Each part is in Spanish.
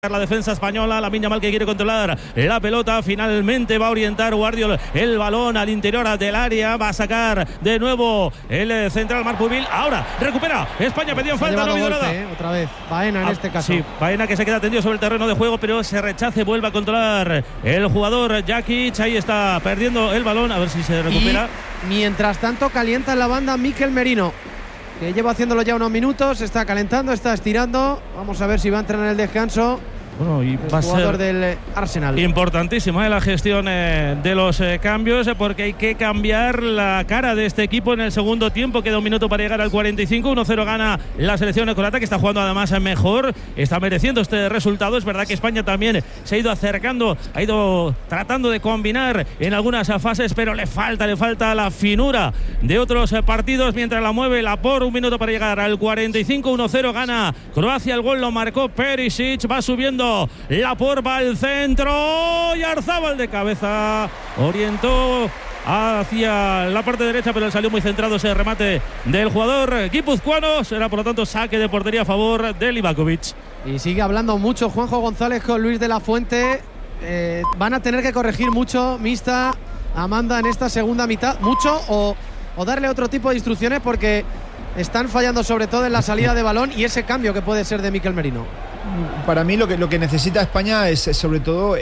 La defensa española, Lamine Yamal que quiere controlar la pelota, finalmente va a orientar Guardiola el balón al interior del área, va a sacar de nuevo el central Marpubil, ahora recupera España, pedía falta, no ha habido nada. Otra vez, Baena en este caso. Sí, Baena que se queda tendido sobre el terreno de juego, pero se rechace, vuelve a controlar el jugador Jakic, ahí está perdiendo el balón, a ver si se recupera. Y mientras tanto calienta en la banda Mikel Merino, que lleva haciéndolo ya unos minutos, está calentando, está estirando. Vamos a ver si va a entrar en el descanso. Bueno, y el va a jugador ser del Arsenal. Importantísima la gestión de los cambios, porque hay que cambiar la cara de este equipo en el segundo tiempo. Queda un minuto para llegar al 45. 1-0 gana la selección croata, que está jugando además mejor, está mereciendo este resultado. Es verdad que España también se ha ido acercando, ha ido tratando de combinar en algunas fases, pero le falta la finura de otros partidos. Mientras la mueve Laporte, un minuto para llegar al 45. 1-0 gana Croacia, el gol lo marcó Perisic, va subiendo Laporte, va al centro y Arzabal de cabeza orientó hacia la parte derecha, pero salió muy centrado ese remate del jugador guipuzcoano. Será por lo tanto saque de portería a favor de Livakovic. Y sigue hablando mucho Juanjo González con Luis de la Fuente. Van a tener que corregir mucho, Mista, Amanda, en esta segunda mitad, mucho o darle otro tipo de instrucciones, porque están fallando sobre todo en la salida de balón y ese cambio que puede ser de Mikel Merino. Para mí lo que necesita España es sobre todo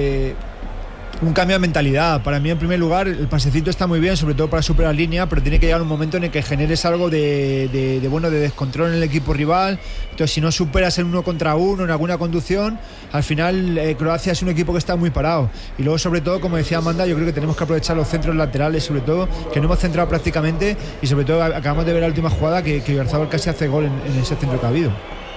un cambio de mentalidad. Para mí, en primer lugar, el pasecito está muy bien, sobre todo para superar línea, pero tiene que llegar un momento en el que generes algo de descontrol en el equipo rival. Entonces, si no superas en 1 contra 1 en alguna conducción, al final Croacia es un equipo que está muy parado. Y luego, sobre todo, como decía Amanda, yo creo que tenemos que aprovechar los centros laterales, sobre todo, que no hemos centrado prácticamente, y sobre todo acabamos de ver la última jugada que Oyarzabal casi hace gol en ese centro que ha habido.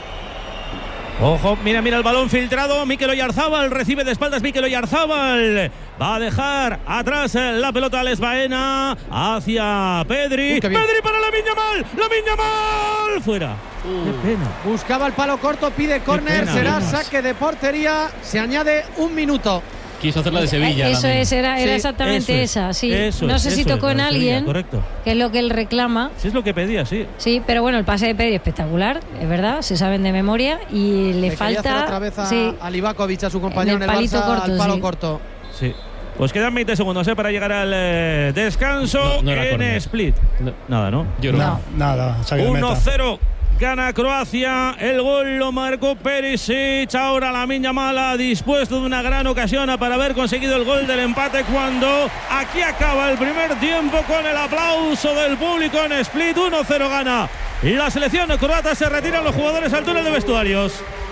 Ojo, mira el balón filtrado. Mikel Oyarzabal recibe de espaldas. Mikel Oyarzabal va a dejar atrás la pelota a Baena hacia Pedri. Pedri para Lamine Yamal. Fuera. Qué pena. Buscaba el palo corto, pide córner, será saque de portería. Se añade un minuto. Quiso hacer la de Sevilla. Eso es, era exactamente esa. Sí. No sé si tocó en alguien, que es lo que él reclama. Sí, es lo que pedía, sí. Sí, pero bueno, el pase de Pedri espectacular, es verdad, se saben de memoria y le falta otra vez a Livakovic, a su compañero en el palito Barça, corto, al palo corto. Sí. Pues quedan 20 segundos para llegar al descanso en Split. Nada, ¿no? Nada. 1-0. Gana Croacia, el gol lo marcó Perisic. Ahora Lamine Yamal ha dispuesto de una gran ocasión para haber conseguido el gol del empate, cuando aquí acaba el primer tiempo con el aplauso del público en Split. 1-0 gana la selección croata. Se retiran los jugadores al túnel de vestuarios.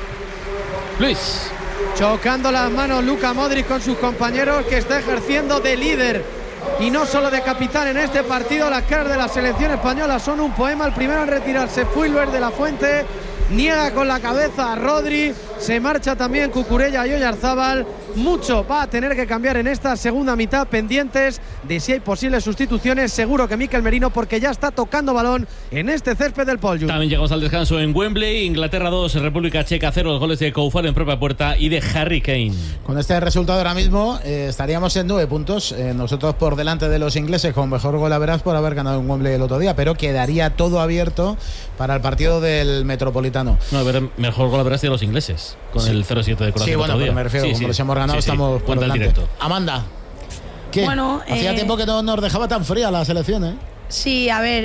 Luis. Chocando las manos Luka Modric con sus compañeros, que está ejerciendo de líder y no solo de capitán en este partido. Las caras de la selección española son un poema. El primero en retirarse fue Luis de la Fuente, niega con la cabeza a Rodri, se marcha también Cucurella y Oyarzabal. Mucho va a tener que cambiar en esta segunda mitad, pendientes de si hay posibles sustituciones. Seguro que Mikel Merino, porque ya está tocando balón en este césped del Poljud. También llegamos al descanso en Wembley. Inglaterra 2, República Checa 0. Los goles de Koufar en propia puerta y de Harry Kane. Con este resultado ahora mismo estaríamos en 9 puntos. Nosotros por delante de los ingleses, con mejor gol a verás por haber ganado en Wembley el otro día, pero quedaría todo abierto para el partido del Metropolitano. No, a ver, mejor gol a verás de los ingleses, con el 0-7 de Croacia. Sí, bueno, pero me refiero, como les hemos ganado, estamos por delante. Directo. Amanda, ¿qué? Bueno, hacía tiempo que no nos dejaba tan fría la selección, ¿eh? Sí, a ver,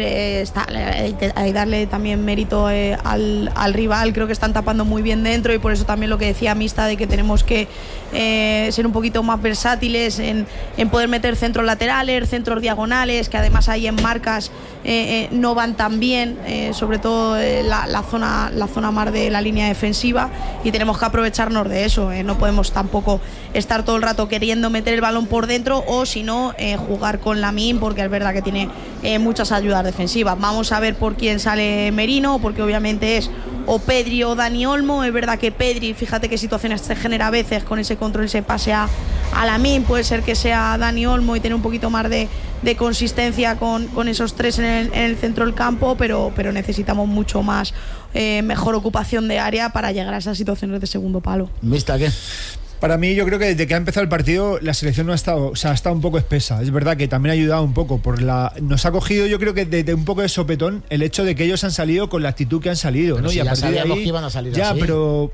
hay darle también mérito al rival. Creo que están tapando muy bien dentro, y por eso también lo que decía Mista, de que tenemos que ser un poquito más versátiles en poder meter centros laterales, centros diagonales, que además ahí en marcas no van tan bien, sobre todo la zona más de la línea defensiva, y tenemos que aprovecharnos de eso. No podemos tampoco estar todo el rato queriendo meter el balón por dentro, o si no, jugar con Lamine, porque es verdad que tiene muchas ayudas defensivas. Vamos a ver por quién sale Merino, porque obviamente es o Pedri o Dani Olmo. Es verdad que Pedri, fíjate qué situaciones se genera a veces con ese control, ese pase a Lamine. Puede ser que sea Dani Olmo y tener un poquito más de consistencia con esos tres en el centro del campo, pero necesitamos mucho más, mejor ocupación de área para llegar a esas situaciones de segundo palo. ¿Vista qué? Para mí, yo creo que desde que ha empezado el partido la selección no ha estado, ha estado un poco espesa. Es verdad que también ha ayudado un poco nos ha cogido, yo creo que de un poco de sopetón el hecho de que ellos han salido con la actitud que han salido, pero ¿no? Si y a ya partir de ahí que iban a salir ya, así. pero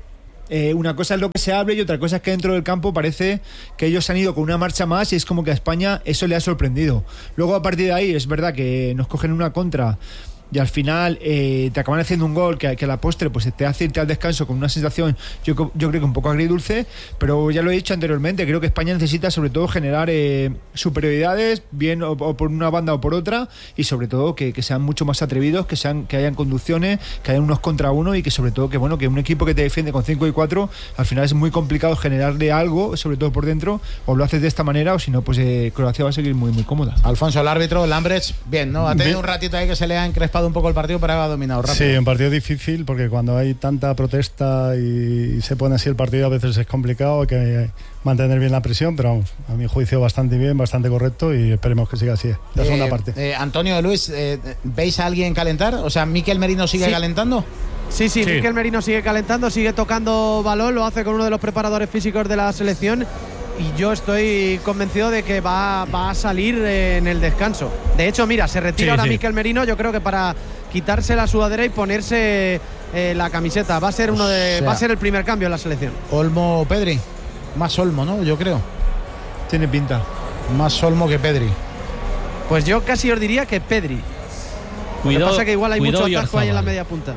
una cosa es lo que se hable y otra cosa es que dentro del campo parece que ellos han ido con una marcha más y es como que a España eso le ha sorprendido. Luego a partir de ahí es verdad que nos cogen una contra y al final te acaban haciendo un gol que a la postre pues te hace irte al descanso con una sensación yo creo que un poco agridulce, pero ya lo he dicho anteriormente, creo que España necesita sobre todo generar superioridades, bien o por una banda o por otra, y sobre todo que sean mucho más atrevidos, que hayan conducciones, que hayan unos contra uno y que sobre todo que un equipo que te defiende con 5 y 4 al final es muy complicado generarle algo, sobre todo por dentro, o lo haces de esta manera o si no pues Croacia va a seguir muy muy cómoda. Alfonso, el árbitro, Lambrecht, bien, ¿no? Ha tenido un ratito ahí que se le ha encrespado un poco el partido, pero ha dominado rápido. Sí, un partido difícil porque cuando hay tanta protesta y se pone así el partido a veces es complicado, hay que mantener bien la presión, pero vamos, a mi juicio bastante bien, bastante correcto y esperemos que siga así la segunda parte. Antonio, Luis, ¿veis a alguien calentar? O sea, ¿Mikel Merino sigue calentando? Sí, Mikel Merino sigue calentando, sigue tocando balón, lo hace con uno de los preparadores físicos de la selección y yo estoy convencido de que va a salir en el descanso. De hecho, mira, se retira ahora Mikel Merino, yo creo que para quitarse la sudadera y ponerse la camiseta. Va a ser va a ser el primer cambio en la selección. Olmo o Pedri. Más Olmo, ¿no? Yo creo. Tiene pinta. Más Olmo que Pedri. Pues yo casi os diría que Pedri. Lo que pasa que igual hay mucho atajo ahí en la media punta.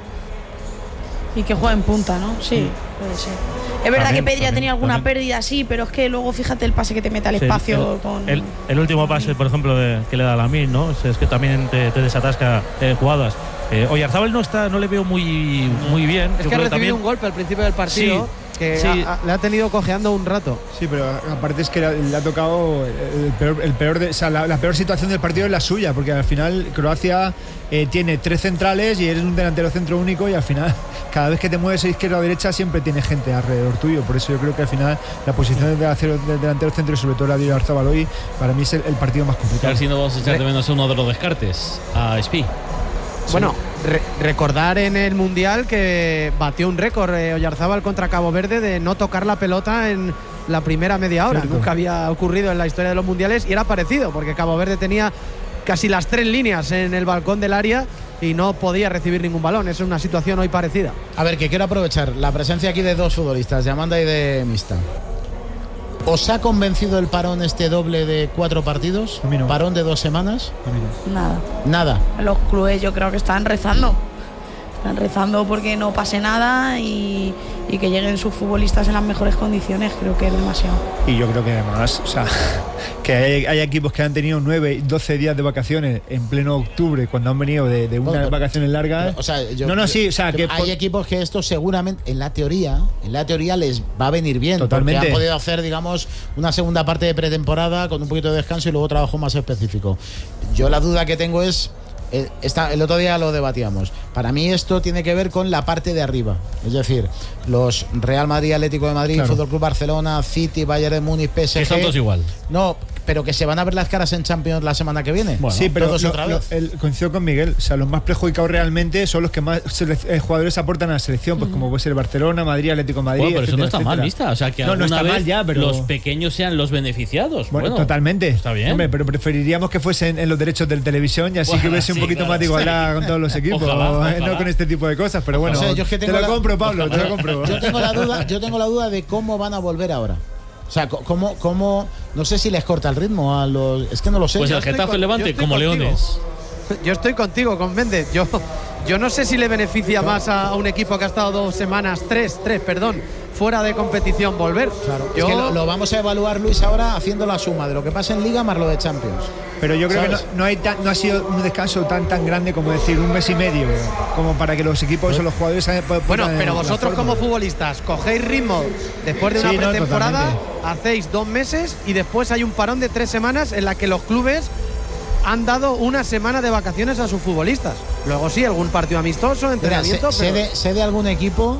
Y que juega en punta, ¿no? Sí, puede ser. Es verdad que Pedri ha tenido alguna pérdida, sí, pero es que luego fíjate el pase que te mete al espacio. El último pase, por ejemplo, que le da a Lamine, ¿no? Es que también te desatasca jugadas. Oyarzábal no le veo muy bien. Es que ha recibido un golpe al principio del partido. Que le ha tenido cojeando un rato. Sí, pero aparte es que le ha tocado la peor situación del partido es la suya, porque al final Croacia tiene 3 centrales y eres un delantero centro único y al final cada vez que te mueves a izquierda o derecha siempre tienes gente alrededor tuyo. Por eso yo creo que al final la posición del delantero centro y sobre todo la de Oyarzábal hoy para mí es el partido más complicado. A ver si no vamos a echar de menos a uno de los descartes, a Spi. Bueno, recordar en el Mundial que batió un récord Oyarzábal contra Cabo Verde de no tocar la pelota en la primera media hora. Nunca había ocurrido en la historia de los mundiales y era parecido porque Cabo Verde tenía casi las 3 líneas en el balcón del área y no podía recibir ningún balón. Es una situación hoy parecida. A ver, que quiero aprovechar la presencia aquí de 2 futbolistas, de Amanda y de Mista. ¿Os ha convencido el parón doble de 4 partidos? A mí no. ¿Parón de 2 semanas? A mí no. Nada. Los clubes yo creo que están rezando. Están rezando porque no pase nada y que lleguen sus futbolistas en las mejores condiciones. Creo que es demasiado. Y yo creo que además, o sea, que hay equipos que han tenido 9 y 12 días de vacaciones en pleno octubre cuando han venido de unas vacaciones largas. O sea, que hay equipos que esto seguramente en la teoría les va a venir bien. Totalmente. Porque han podido hacer, digamos, una segunda parte de pretemporada con un poquito de descanso y luego trabajo más específico. Yo la duda que tengo es el otro día lo debatíamos. Para mí esto tiene que ver con la parte de arriba, es decir, los Real Madrid, Atlético de Madrid, claro. Fútbol Club Barcelona, City, Bayern de Múnich, PSG. Que son todos igual. No, pero que se van a ver las caras en Champions la semana que viene. Bueno, sí, pero coincido con Miguel. O sea, los más perjudicados realmente son los que más jugadores aportan a la selección, pues como puede ser Barcelona, Madrid, Atlético de Madrid. Bueno, pero etcétera, eso no está mal, ¿vista? O sea, que no está vez mal ya, pero los pequeños sean los beneficiados. Bueno, totalmente. Está bien. Hombre, pero preferiríamos que fuesen en los derechos de televisión y así que hubiese un poquito más de igualdad con todos los equipos. Ojalá. No con este tipo de cosas, pero bueno. O sea, te lo compro, Pablo, te lo compro. Yo tengo la duda de cómo van a volver ahora. O sea, ¿cómo? No sé si les corta el ritmo a los. Es que no lo sé. Pues el Getafe Levante como contigo. Leones. Yo estoy contigo, con Méndez. Yo no sé si le beneficia más a un equipo que ha estado 2 semanas, 3, fuera de competición volver. Claro. Es que lo vamos a evaluar, Luis, ahora haciendo la suma de lo que pasa en Liga más lo de Champions. Pero yo creo que no ha sido un descanso tan grande como decir 1 mes y medio, como para que los equipos o los jugadores. Bueno, pero vosotros como futbolistas cogéis ritmo después de una pretemporada, hacéis 2 meses y después hay un parón de 3 semanas en la que los clubes han dado 1 semana de vacaciones a sus futbolistas. Luego sí, algún partido amistoso, entrenamiento. Sé de algún equipo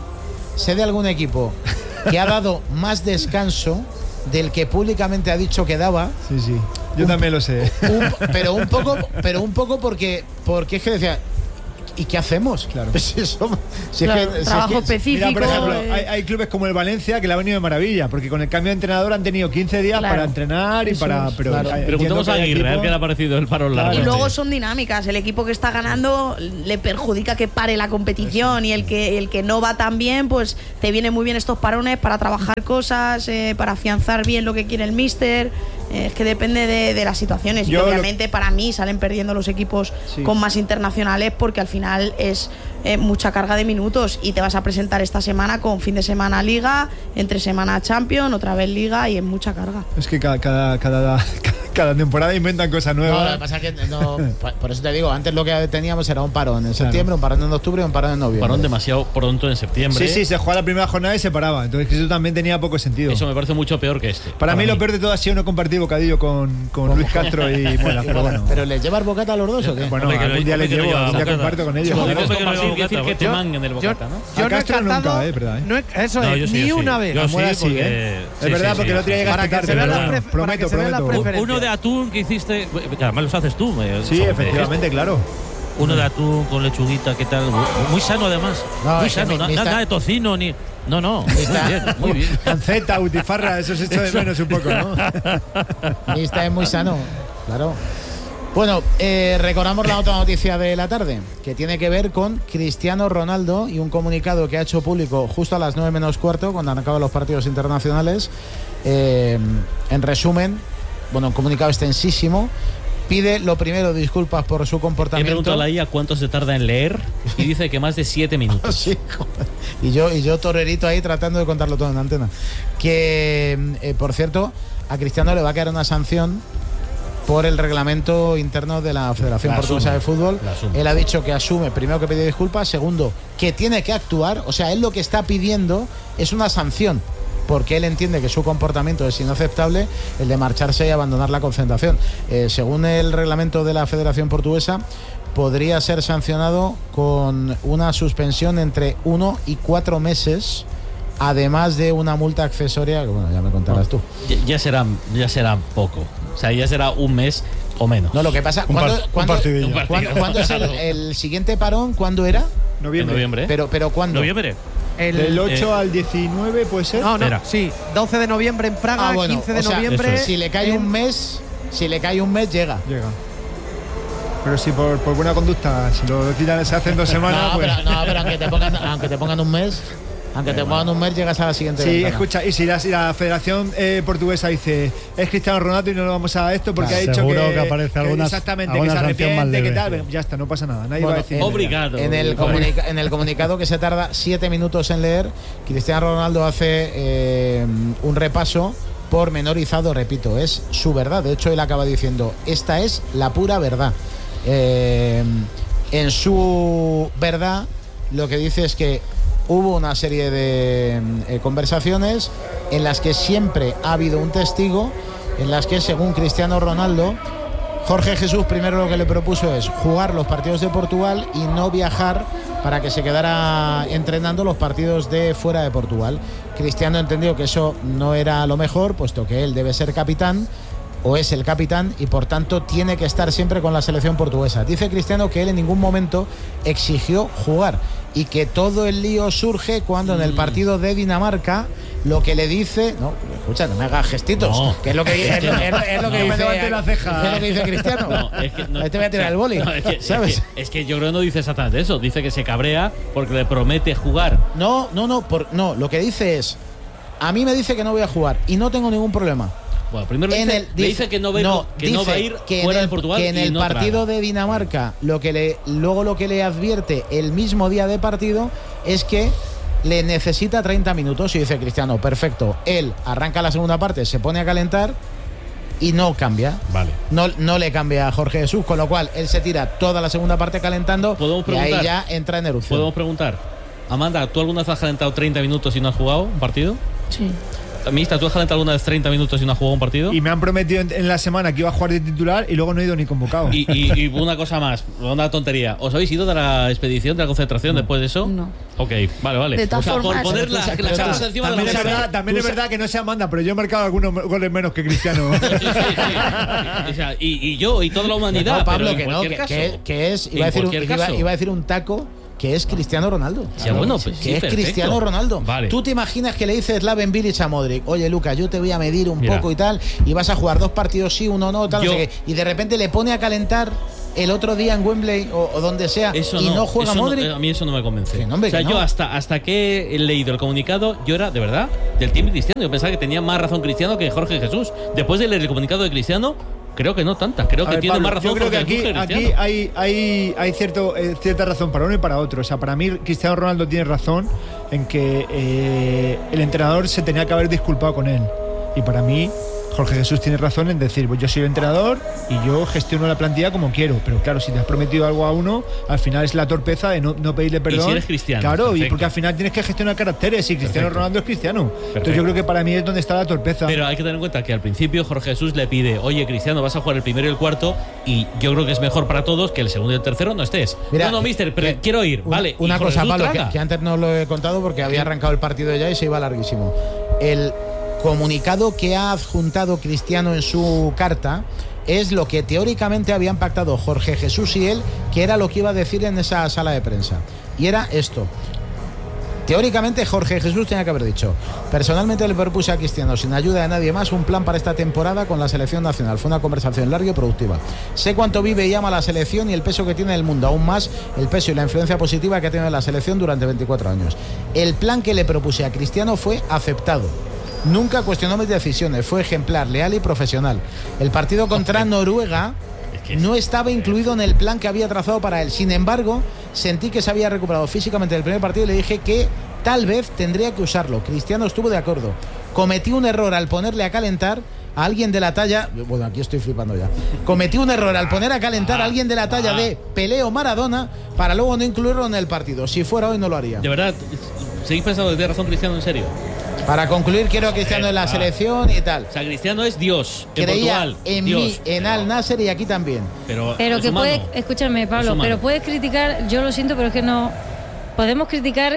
que ha dado más descanso del que públicamente ha dicho que daba. Sí. Yo también lo sé. Pero un poco porque es que decía, ¿Y qué hacemos? Claro. Pues Trabajo específico. Mira, por ejemplo, hay clubes como el Valencia que le ha venido de maravilla, porque con el cambio de entrenador han tenido 15 días para entrenar y para... Preguntamos a Aguirre, a ver qué le ha parecido el parón largo. Y luego son dinámicas. El equipo que está ganando le perjudica que pare la competición, y el que no va tan bien, pues te vienen muy bien estos parones para trabajar cosas, para afianzar bien lo que quiere el míster. Es que depende de las situaciones. Y obviamente para mí salen perdiendo los equipos con más internacionales, porque al final es mucha carga de minutos, y te vas a presentar esta semana con fin de semana Liga, entre semana Champions, otra vez Liga, y es mucha carga. Es que cada temporada inventan cosas nuevas. No, lo que pasa es que por eso te digo, antes lo que teníamos era un parón en septiembre, un parón en octubre y un parón en noviembre. Un parón demasiado pronto en septiembre. Sí, se jugaba la primera jornada y se paraba. Entonces eso también tenía poco sentido. Eso me parece mucho peor que este. Para mí lo peor de todo ha sido no compartir bocadillo con Luis Castro y Muela, pero bueno. ¿Pero les llevas bocata a los dos o qué? Bueno, algún día les llevo, algún día comparto con ellos. Decir que te manguen el bocata, ¿no? Yo a Castro nunca, ¿verdad? Eso es, ni una vez. Es verdad, porque el otro día llegaste tarde. Prometo. Uno de atún que hiciste, que además los haces tú. Sí, efectivamente, claro. Uno de atún con lechuguita, ¿qué tal? Muy sano además. Muy sano, nada de tocino ni... No. Muy bien. Panceta, butifarra, eso se echa de menos un poco, ¿no? Esta es muy sano, claro. Bueno, recordamos la otra noticia de la tarde, que tiene que ver con Cristiano Ronaldo y un comunicado que ha hecho público justo a las 9 menos cuarto, cuando han acabado los partidos internacionales. En resumen, un comunicado extensísimo. Pide, lo primero, disculpas por su comportamiento. He preguntado a la IA cuánto se tarda en leer y dice que más de 7 minutos. Sí, joder. Y yo torerito ahí tratando de contarlo todo en antena. Que, por cierto, a Cristiano le va a caer una sanción por el reglamento interno de la Federación Portuguesa de Fútbol. Él ha dicho que asume, primero, que pide disculpas, segundo, que tiene que actuar. O sea, él lo que está pidiendo es una sanción, porque él entiende que su comportamiento es inaceptable, el de marcharse y abandonar la concentración. Según el reglamento de la Federación Portuguesa, podría ser sancionado con una suspensión entre 1 y 4 meses, además de una multa accesoria, que ya me contarás tú. Ya será poco, o sea, ya será un mes o menos. No, lo que pasa, ¿cuándo es el siguiente parón? ¿Cuándo era? Noviembre. Pero ¿cuándo? Noviembre. Del 8 al 19 puede ser. No, sí, 12 de noviembre en Praga, 15 de noviembre. Si le cae un mes, llega. Pero si por buena conducta, si lo tiran se hacen 2 semanas, pero aunque te pongan un mes, llegas a la siguiente ventana. Escucha, y si la Federación Portuguesa dice es Cristiano Ronaldo y no lo vamos a esto porque ha dicho que aparece exactamente, que se arrepiente, que tal, ya está, no pasa nada, nadie va a decir. Obrigado. En el comunicado, que se tarda 7 minutos en leer, Cristiano Ronaldo hace un repaso pormenorizado, repito, es su verdad. De hecho, él acaba diciendo, esta es la pura verdad. En su verdad, lo que dice es que hubo una serie de conversaciones en las que siempre ha habido un testigo, en las que, según Cristiano Ronaldo, Jorge Jesús primero lo que le propuso es jugar los partidos de Portugal y no viajar, para que se quedara entrenando los partidos de fuera de Portugal. Cristiano entendió que eso no era lo mejor, puesto que él debe ser capitán, o es el capitán, y por tanto tiene que estar siempre con la selección portuguesa. Dice Cristiano que él en ningún momento exigió jugar, y que todo el lío surge cuando en el partido de Dinamarca lo que le dice, no, escucha, no me hagas gestitos, que es lo que dice, es lo que dice Cristiano. No, te voy a tirar el boli, ¿sabes? Es que yo creo que no dice exactamente eso, dice que se cabrea porque le promete jugar. No, lo que dice es, a mí me dice que no voy a jugar y no tengo ningún problema. Bueno, primero dice que no va a ir fuera de Portugal. Que en el partido de Dinamarca lo que le advierte el mismo día de partido es que le necesita 30 minutos. Y dice Cristiano, perfecto, él arranca la segunda parte, se pone a calentar y no cambia. Vale. No le cambia a Jorge Jesús, con lo cual él se tira toda la segunda parte calentando y ahí ya entra en erupción. ¿Podemos preguntar? Amanda, ¿tú alguna vez has calentado 30 minutos y no has jugado un partido? Sí. Mista, ¿tú has calentado alguna vez 30 minutos y no has jugado un partido? Y me han prometido en la semana que iba a jugar de titular y luego no he ido ni convocado. Y una cosa más, una tontería. ¿Os habéis ido de la expedición, de la concentración después de eso? No. Ok, vale. De todas formas, por poner las cosas encima de la mesa. También es verdad que no se Amanda, pero yo he marcado algunos goles menos que Cristiano. O sea, y yo y toda la humanidad. No, Pablo, iba a decir un taco. Que es Cristiano Ronaldo. Sí, bueno, pues que es perfecto. Cristiano Ronaldo. Vale. Tú te imaginas que le dices Slaven Bilic a Modric, oye Lucas, yo te voy a medir un poco y tal, y vas a jugar 2 partidos sí, 1 no, tal, no sé qué, y de repente le pone a calentar el otro día en Wembley o donde sea eso y no juega Modric. A mí eso no me convence. No, hombre, o sea, yo hasta que he leído el comunicado, yo era, de verdad, del team Cristiano. Yo pensaba que tenía más razón Cristiano que Jorge Jesús. Después de leer el comunicado de Cristiano, creo que no tantas. Creo que tiene Pablo, más razón. Yo creo que aquí hay cierta razón para uno y para otro. O sea, para mí Cristiano Ronaldo tiene razón en que el entrenador se tenía que haber disculpado con él. Y para mí Jorge Jesús tiene razón en decir, pues yo soy el entrenador y yo gestiono la plantilla como quiero. Pero claro, si te has prometido algo a uno, al final es la torpeza de no pedirle perdón. Y si eres cristiano. Claro, perfecto. Y porque al final tienes que gestionar caracteres y Cristiano Ronaldo es cristiano. Perfecto. Entonces yo creo que para mí es donde está la torpeza. Pero hay que tener en cuenta que al principio Jorge Jesús le pide, oye Cristiano, vas a jugar el primero y el cuarto, y yo creo que es mejor para todos que el segundo y el tercero no estés. Mira, no, mister, pero quiero ir. Vale. Una cosa, Pablo, que antes no lo he contado porque había arrancado el partido ya y se iba larguísimo. El comunicado que ha adjuntado Cristiano en su carta es lo que teóricamente habían pactado Jorge Jesús y él, que era lo que iba a decir en esa sala de prensa. Y era esto. Teóricamente Jorge Jesús tenía que haber dicho: personalmente le propuse a Cristiano, sin ayuda de nadie más, un plan para esta temporada con la selección nacional. Fue una conversación larga y productiva. Sé cuánto vive y ama la selección y el peso que tiene en el mundo, aún más el peso y la influencia positiva que ha tenido en la selección durante 24 años. El plan que le propuse a Cristiano fue aceptado. Nunca cuestionó mis decisiones, fue ejemplar, leal y profesional. El partido contra Noruega no estaba incluido en el plan que había trazado para él. Sin embargo, sentí que se había recuperado físicamente del primer partido y le dije que tal vez tendría que usarlo. Cristiano estuvo de acuerdo. Cometí un error al ponerle a calentar a alguien de la talla... Bueno, aquí estoy flipando ya. Cometí un error al poner a calentar a alguien de la talla de Pelé o Maradona para luego no incluirlo en el partido. Si fuera hoy no lo haría. De verdad, ¿seguís pensando que tiene razón Cristiano en serio? Para concluir, quiero a Cristiano en la selección y tal. O sea, Cristiano es Dios. En Creía Portugal, en Dios. mí, en Al Nasser y aquí también. Pero que puedes, escúchame, Pablo, pero puedes criticar, yo lo siento, pero es que no. Podemos criticar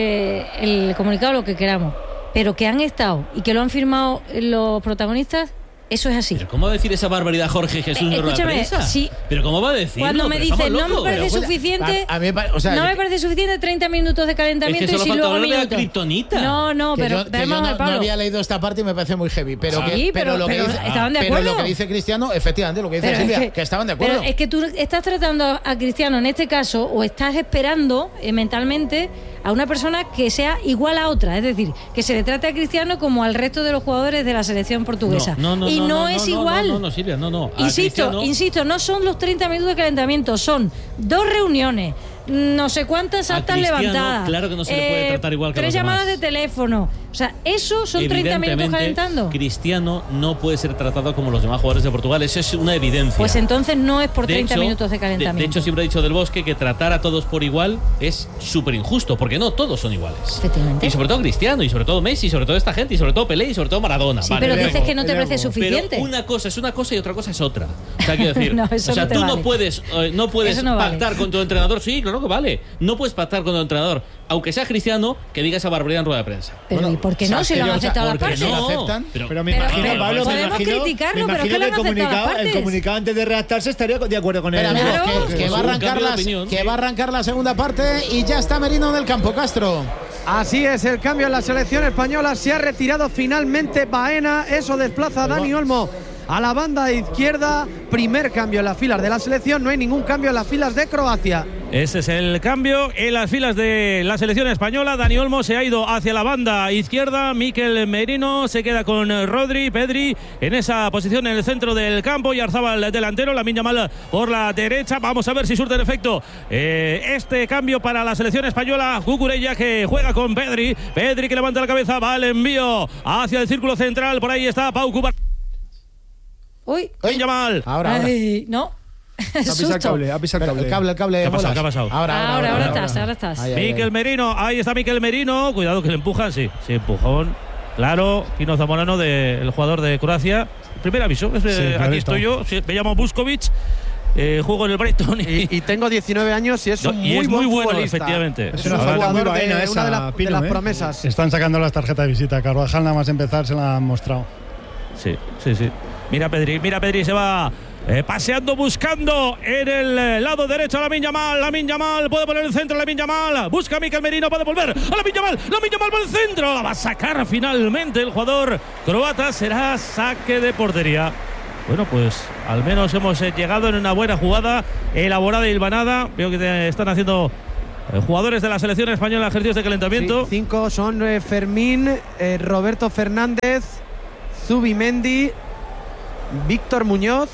el comunicado lo que queramos, pero que han estado y que lo han firmado los protagonistas. Eso es así. ¿Pero cómo va a decir esa barbaridad Jorge Jesús en la prensa? Sí. ¿Pero cómo va a decir? Cuando me dice no me parece suficiente, no me parece suficiente 30 minutos de calentamiento es que y si luego minutos. De kriptonita. No, pero no había leído esta parte y me parece muy heavy, pero lo que dice, estaban de acuerdo. Pero lo que dice Cristiano, efectivamente, lo que dice Silvia, que estaban de acuerdo. Pero es que tú estás tratando a Cristiano en este caso, o estás esperando mentalmente a una persona que sea igual a otra, es decir, que se le trate a Cristiano como al resto de los jugadores de la selección portuguesa. No es igual. No, Silvia, no. Insisto, no son los 30 minutos de calentamiento, son 2 reuniones, no sé cuántas actas levantadas. Claro que no se le puede tratar igual que 3 llamadas de teléfono. O sea, eso son 30 minutos calentando. Cristiano no puede ser tratado como los demás jugadores de Portugal. Eso es una evidencia. Pues entonces no es por 30 minutos de calentamiento. De hecho, siempre he dicho Del Bosque que tratar a todos por igual es súper injusto, porque no todos son iguales. Efectivamente. Y sobre todo Cristiano, y sobre todo Messi, y sobre todo esta gente, y sobre todo Pelé, y sobre todo Maradona. Sí, pero dices que no te parece suficiente. Pero una cosa es una cosa y otra cosa es otra. O sea, quiero decir, tú vale. no puedes pactar con tu entrenador. Sí, claro que vale. No puedes pactar con tu entrenador, aunque sea Cristiano, que diga esa barbaridad en rueda de prensa. Pero ¿y por qué no? Si lo han aceptado las partes. ¿Lo aceptan? Pero me imagino, Pablo, podemos criticarlo, pero es que lo han aceptado las partes. El comunicado antes de redactarse estaría de acuerdo con él. Que va a arrancar la segunda parte y ya está Merino en el campo, Castro. Así es, el cambio en la selección española. Se ha retirado finalmente Baena. Eso desplaza a Dani Olmo a la banda izquierda. Primer cambio en las filas de la selección. No hay ningún cambio en las filas de Croacia. Ese es el cambio en las filas de la selección española. Dani Olmo se ha ido hacia la banda izquierda. Mikel Merino se queda con Rodri, Pedri en esa posición en el centro del campo. Y Arzabal delantero, Lamine Yamal por la derecha. Vamos a ver si surte el efecto este cambio para la selección española. Cucurella que juega con Pedri. Pedri que levanta la cabeza, va el envío hacia el círculo central. Por ahí está Pau Cubar. Uy, Yamal. Ahora. No. Ha pisado el cable. ¿Qué ha pasado? Ahora estás. Mikel Merino, ahí está Mikel Merino. Cuidado que le empujan, sí. Empujón. Claro, Pino Zamorano, el jugador de Croacia. Primer aviso, aquí estoy yo, me llamo Buskovic, juego en el Brighton y tengo 19 años y es un muy bueno, futbolista. Efectivamente. Es un jugador de una de las promesas. Están sacando las tarjetas de visita. Carvajal nada más empezar se la han mostrado. Sí. Mira Pedri, se va paseando, buscando en el lado derecho a Lamine Yamal, puede poner el centro, Lamine Yamal, busca a Mikel Merino, puede volver a Lamine Yamal por el centro, la va a sacar finalmente el jugador croata, será saque de portería. Bueno, pues al menos hemos llegado en una buena jugada, elaborada y hilvanada. Veo que están haciendo jugadores de la selección española ejercicios de calentamiento. Sí, 5 son Fermín, Roberto Fernández, Zubimendi, Víctor Muñoz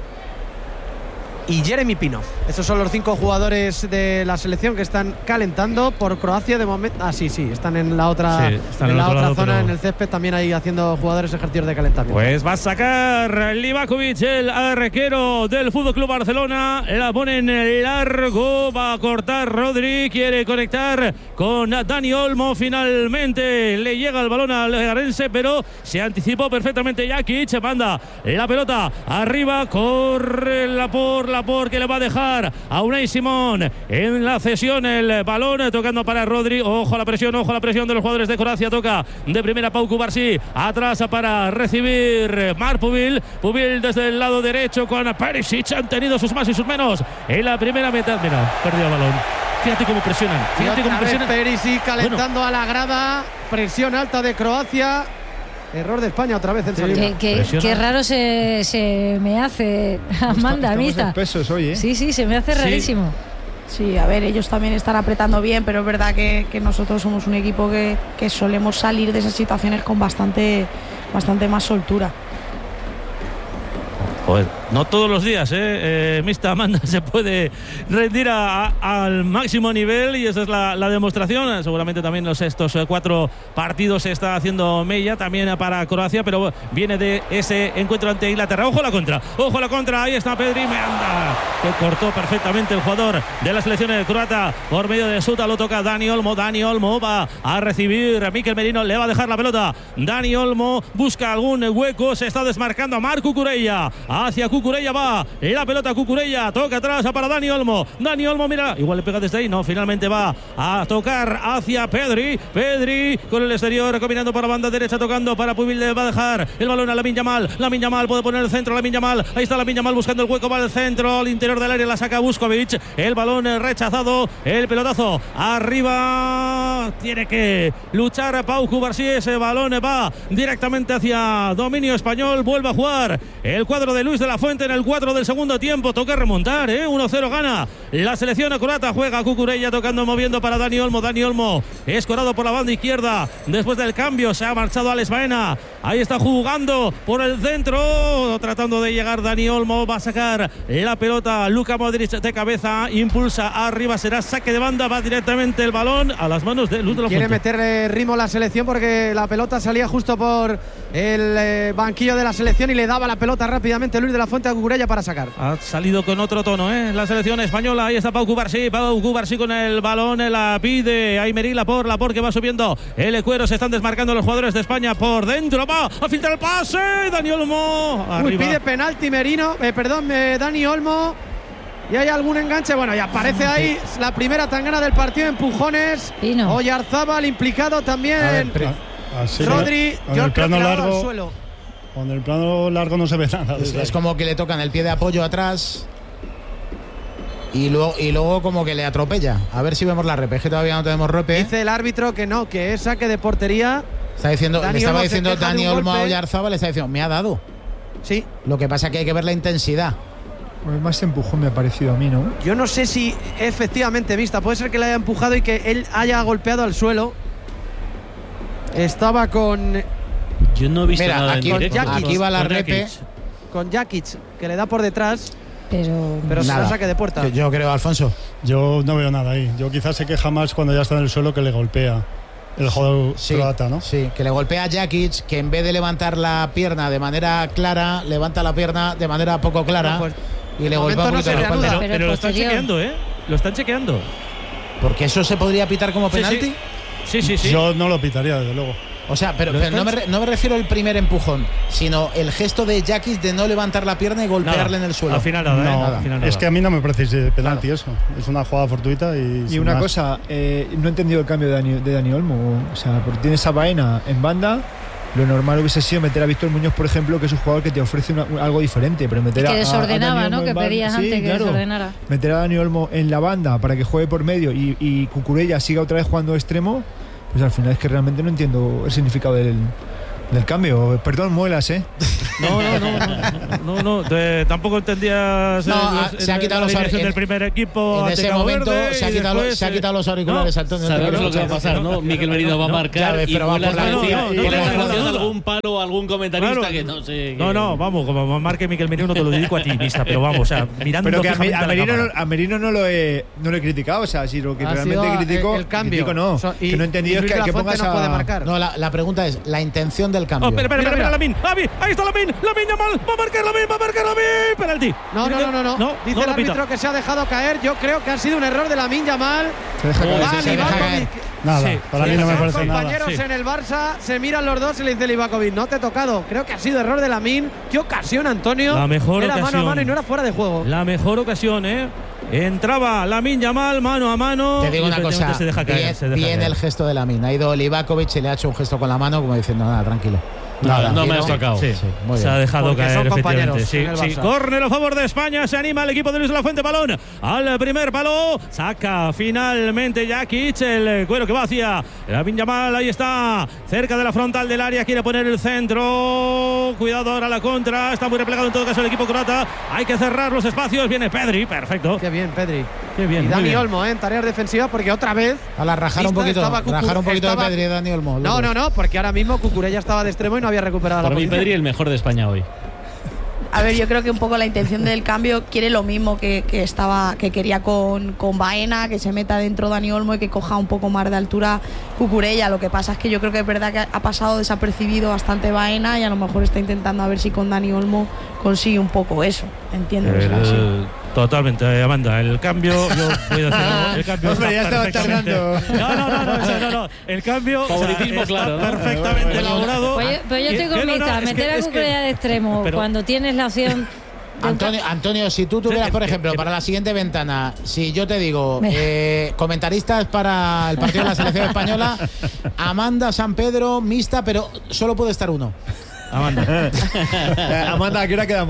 y Jeremy Pino. Esos son los 5 jugadores de la selección que están calentando por Croacia de momento. Sí, están en la otra, en la otra zona, en el césped, también ahí haciendo jugadores ejercicios de calentamiento. Pues va a sacar Livakovic, el arquero del FC Barcelona. La pone en el largo, va a cortar Rodri, quiere conectar con Dani Olmo. Finalmente le llega el balón al Garense, pero se anticipó perfectamente Jakic. Manda la pelota arriba, corre Laport que le va a dejar a Unai Simón en la cesión el balón, tocando para Rodri. Ojo a la presión de los jugadores de Croacia. Toca de primera Pau Cubarsí, atrás para recibir Marc Pubil desde el lado derecho con Perisic. Han tenido sus más y sus menos en la primera mitad. Mira, perdió el balón. Fíjate cómo presionan. Perisic calentando a la grada. Presión alta de Croacia. Error de España otra vez en salida. Qué raro se me hace, Amanda, Mista. Hoy, ¿eh? Sí, se me hace rarísimo. Sí, a ver, ellos también están apretando bien, pero es verdad que nosotros somos un equipo que solemos salir de esas situaciones con bastante más soltura. Joder, no todos los días, Mista Amanda se puede rendir al máximo nivel, y esa es la demostración. Seguramente también estos 4 partidos se está haciendo mella también para Croacia, pero viene de ese encuentro ante Inglaterra. Ojo a la contra, ahí está Pedri, que cortó perfectamente el jugador de la selección croata por medio de Suta. Lo toca Dani Olmo va a recibir a Mikel Merino, le va a dejar la pelota Dani Olmo, busca algún hueco, se está desmarcando a Marc Cucurella. Hacia Cucurella va la pelota, Cucurella toca atrás para Dani Olmo, mira, igual le pega desde ahí, no, finalmente va a tocar hacia Pedri con el exterior, combinando para banda derecha, tocando para Pubil, le va a dejar el balón a Lamine Yamal, puede poner el centro, ahí está Lamine Yamal buscando el hueco, va al centro, al interior del área, la saca Buskovic, el balón rechazado, el pelotazo arriba, tiene que luchar Pau Cubarsí, ese balón va directamente hacia dominio español, vuelve a jugar el cuadro de Luis de la Fuente en el 4 del segundo tiempo. Toca remontar, 1-0 gana la selección croata. Juega Cucurella tocando, moviendo para Dani Olmo, escorado por la banda izquierda. Después del cambio se ha marchado Alex Baena. Ahí está jugando por el centro, tratando de llegar Dani Olmo. Va a sacar la pelota Luka Modric de cabeza, impulsa arriba, será saque de banda. Va directamente el balón a las manos de Luis de la Fuente. Quiere meterle ritmo a la selección porque la pelota salía justo por el banquillo de la selección y le daba la pelota rápidamente Luis de la Fuente a Cucurella para sacar. Ha salido con otro tono, la selección española. Ahí está Pau Cubarsí con el balón, la pide Aymeric Laporte que va subiendo el cuero. Se están desmarcando los jugadores de España por dentro, va a filtrar el pase, Dani Olmo arriba. Pide penalti Dani Olmo. Y hay algún enganche, bueno, y aparece ahí la primera tangana del partido, empujones. Oyarzábal implicado también. Rodri, con el plano largo, al suelo. Con el plano largo no se ve nada. Es como que le tocan el pie de apoyo atrás y luego como que le atropella. A ver si vemos la repe, que todavía no tenemos repe. Dice el árbitro que no, que es saque de portería. Le estaba diciendo Dani Olmo a Oyarzábal, le está diciendo, me ha dado. Sí. Lo que pasa es que hay que ver la intensidad. Pues más empujón me ha parecido a mí, ¿no? Yo no sé si efectivamente, Vista, puede ser que le haya empujado y que él haya golpeado al suelo. Estaba con... Yo no he visto nada aquí va la repe. Con Jakic, que le da por detrás. Pero será saque de puerta. Yo creo, Alfonso. Yo no veo nada ahí. Yo quizás se queja más cuando ya está en el suelo, que le golpea el jugador croata, ¿no? Sí, que le golpea a Jakic, que en vez de levantar la pierna de manera clara, levanta la pierna de manera poco clara. Y le golpea un poquito la espalda. Pero lo están chequeando, Lo están chequeando. Porque eso se podría pitar como penalti. Sí. Yo no lo pitaría, desde luego. O sea, pero no me refiero al primer empujón, sino el gesto de Jakic de no levantar la pierna y golpearle en el suelo. Al final nada, No, al final nada. es que a mí no me parece penalti eso. Es una jugada fortuita y una más. cosa, no he entendido el cambio de Dani Olmo. O sea, porque tienes a Baena en banda. Lo normal hubiese sido meter a Víctor Muñoz, por ejemplo, que es un jugador que te ofrece algo diferente, pero meter que a desordenaba, Dani ¿no? Olmo Que en banda, pedías antes que desordenara. Meter a Dani Olmo en la banda para que juegue por medio y Cucurella siga otra vez jugando extremo, pues al final es que realmente no entiendo el significado del cambio. Perdón, muelas, ¿eh? No, tampoco entendías se ha quitado la dirección del primer equipo. En ese momento se ha quitado los auriculares, Antonio. Sabemos lo que va a pasar, ¿no? Miquel Merino va a marcar y pero va por la decía algún palo, algún comentarista que no sé. No, vamos, como marque Miquel Merino te lo dedico a ti, Mista, pero vamos, o sea, mirando pero que fijamente a Merino no lo he criticado, o sea, si lo que realmente critico, el cambio. Critico no. Que no he entendido es que pongas no puede marcar. No, la pregunta es la intención del cambio. Espera, Lamin, ahí está Lamin Yamal, va a marcar Lamin, penalti. No. Dice el árbitro que se ha dejado caer. Yo creo que ha sido un error de Lamin Yamal. Se deja caer. Se deja caer. Nada, para mí no me parece nada. Compañeros en el Barça se miran los dos y le dice Livakovic, no te he tocado. Creo que ha sido error de Lamin. Qué ocasión, Antonio. La mejor era ocasión. Mano a mano y no era fuera de juego. La mejor ocasión, Entraba Lamin Yamal mano a mano. Te digo una cosa, se deja caer. Bien el gesto de Lamin. Ha ido Livakovic y le ha hecho un gesto con la mano como diciendo, nada, tranquilo. No me has tocado. Sí, muy se bien. ha dejado Porque caer, son efectivamente. compañeros en el Barça. Córner a favor de España. Se anima el equipo de Luis de la Fuente. Balón al primer palo. Saca finalmente Jakic. El cuero que va hacia Lamin Yamal. Ahí está. Cerca de la frontal del área. Quiere poner el centro. Cuidado ahora la contra. Está muy replegado en todo caso el equipo croata. Hay que cerrar los espacios. Viene Pedri. Perfecto. Qué bien, Pedri. Qué bien. Y Dani Olmo, en tareas defensivas, porque otra vez. A la rajar un poquito de Pedri y Dani Olmo. No, porque ahora mismo Cucurella estaba de extremo y no había recuperado la Para mí posición. Pedri el mejor de España hoy. A ver, yo creo que un poco la intención del cambio quiere lo mismo que quería con Baena, que se meta dentro Dani Olmo y que coja un poco más de altura Cucurella. Lo que pasa es que yo creo que es verdad que ha pasado desapercibido bastante Baena y a lo mejor está intentando a ver si con Dani Olmo consigue un poco eso. Entiendo que sea así. Totalmente, Amanda. El cambio, yo voy a decir algo. El cambio Hombre, ya estaba perfectamente. No. El cambio Favoritismo, está claro, ¿no? perfectamente elaborado. Pues yo estoy con Mista, meter a Cucurella de extremo cuando tienes la opción. Antonio, si tú tuvieras, por ejemplo, para la siguiente ventana, si yo te digo, comentaristas para el partido de la selección española, Amanda, San Pedro, Mista, pero solo puede estar uno. Amanda, ¿a qué hora quedamos?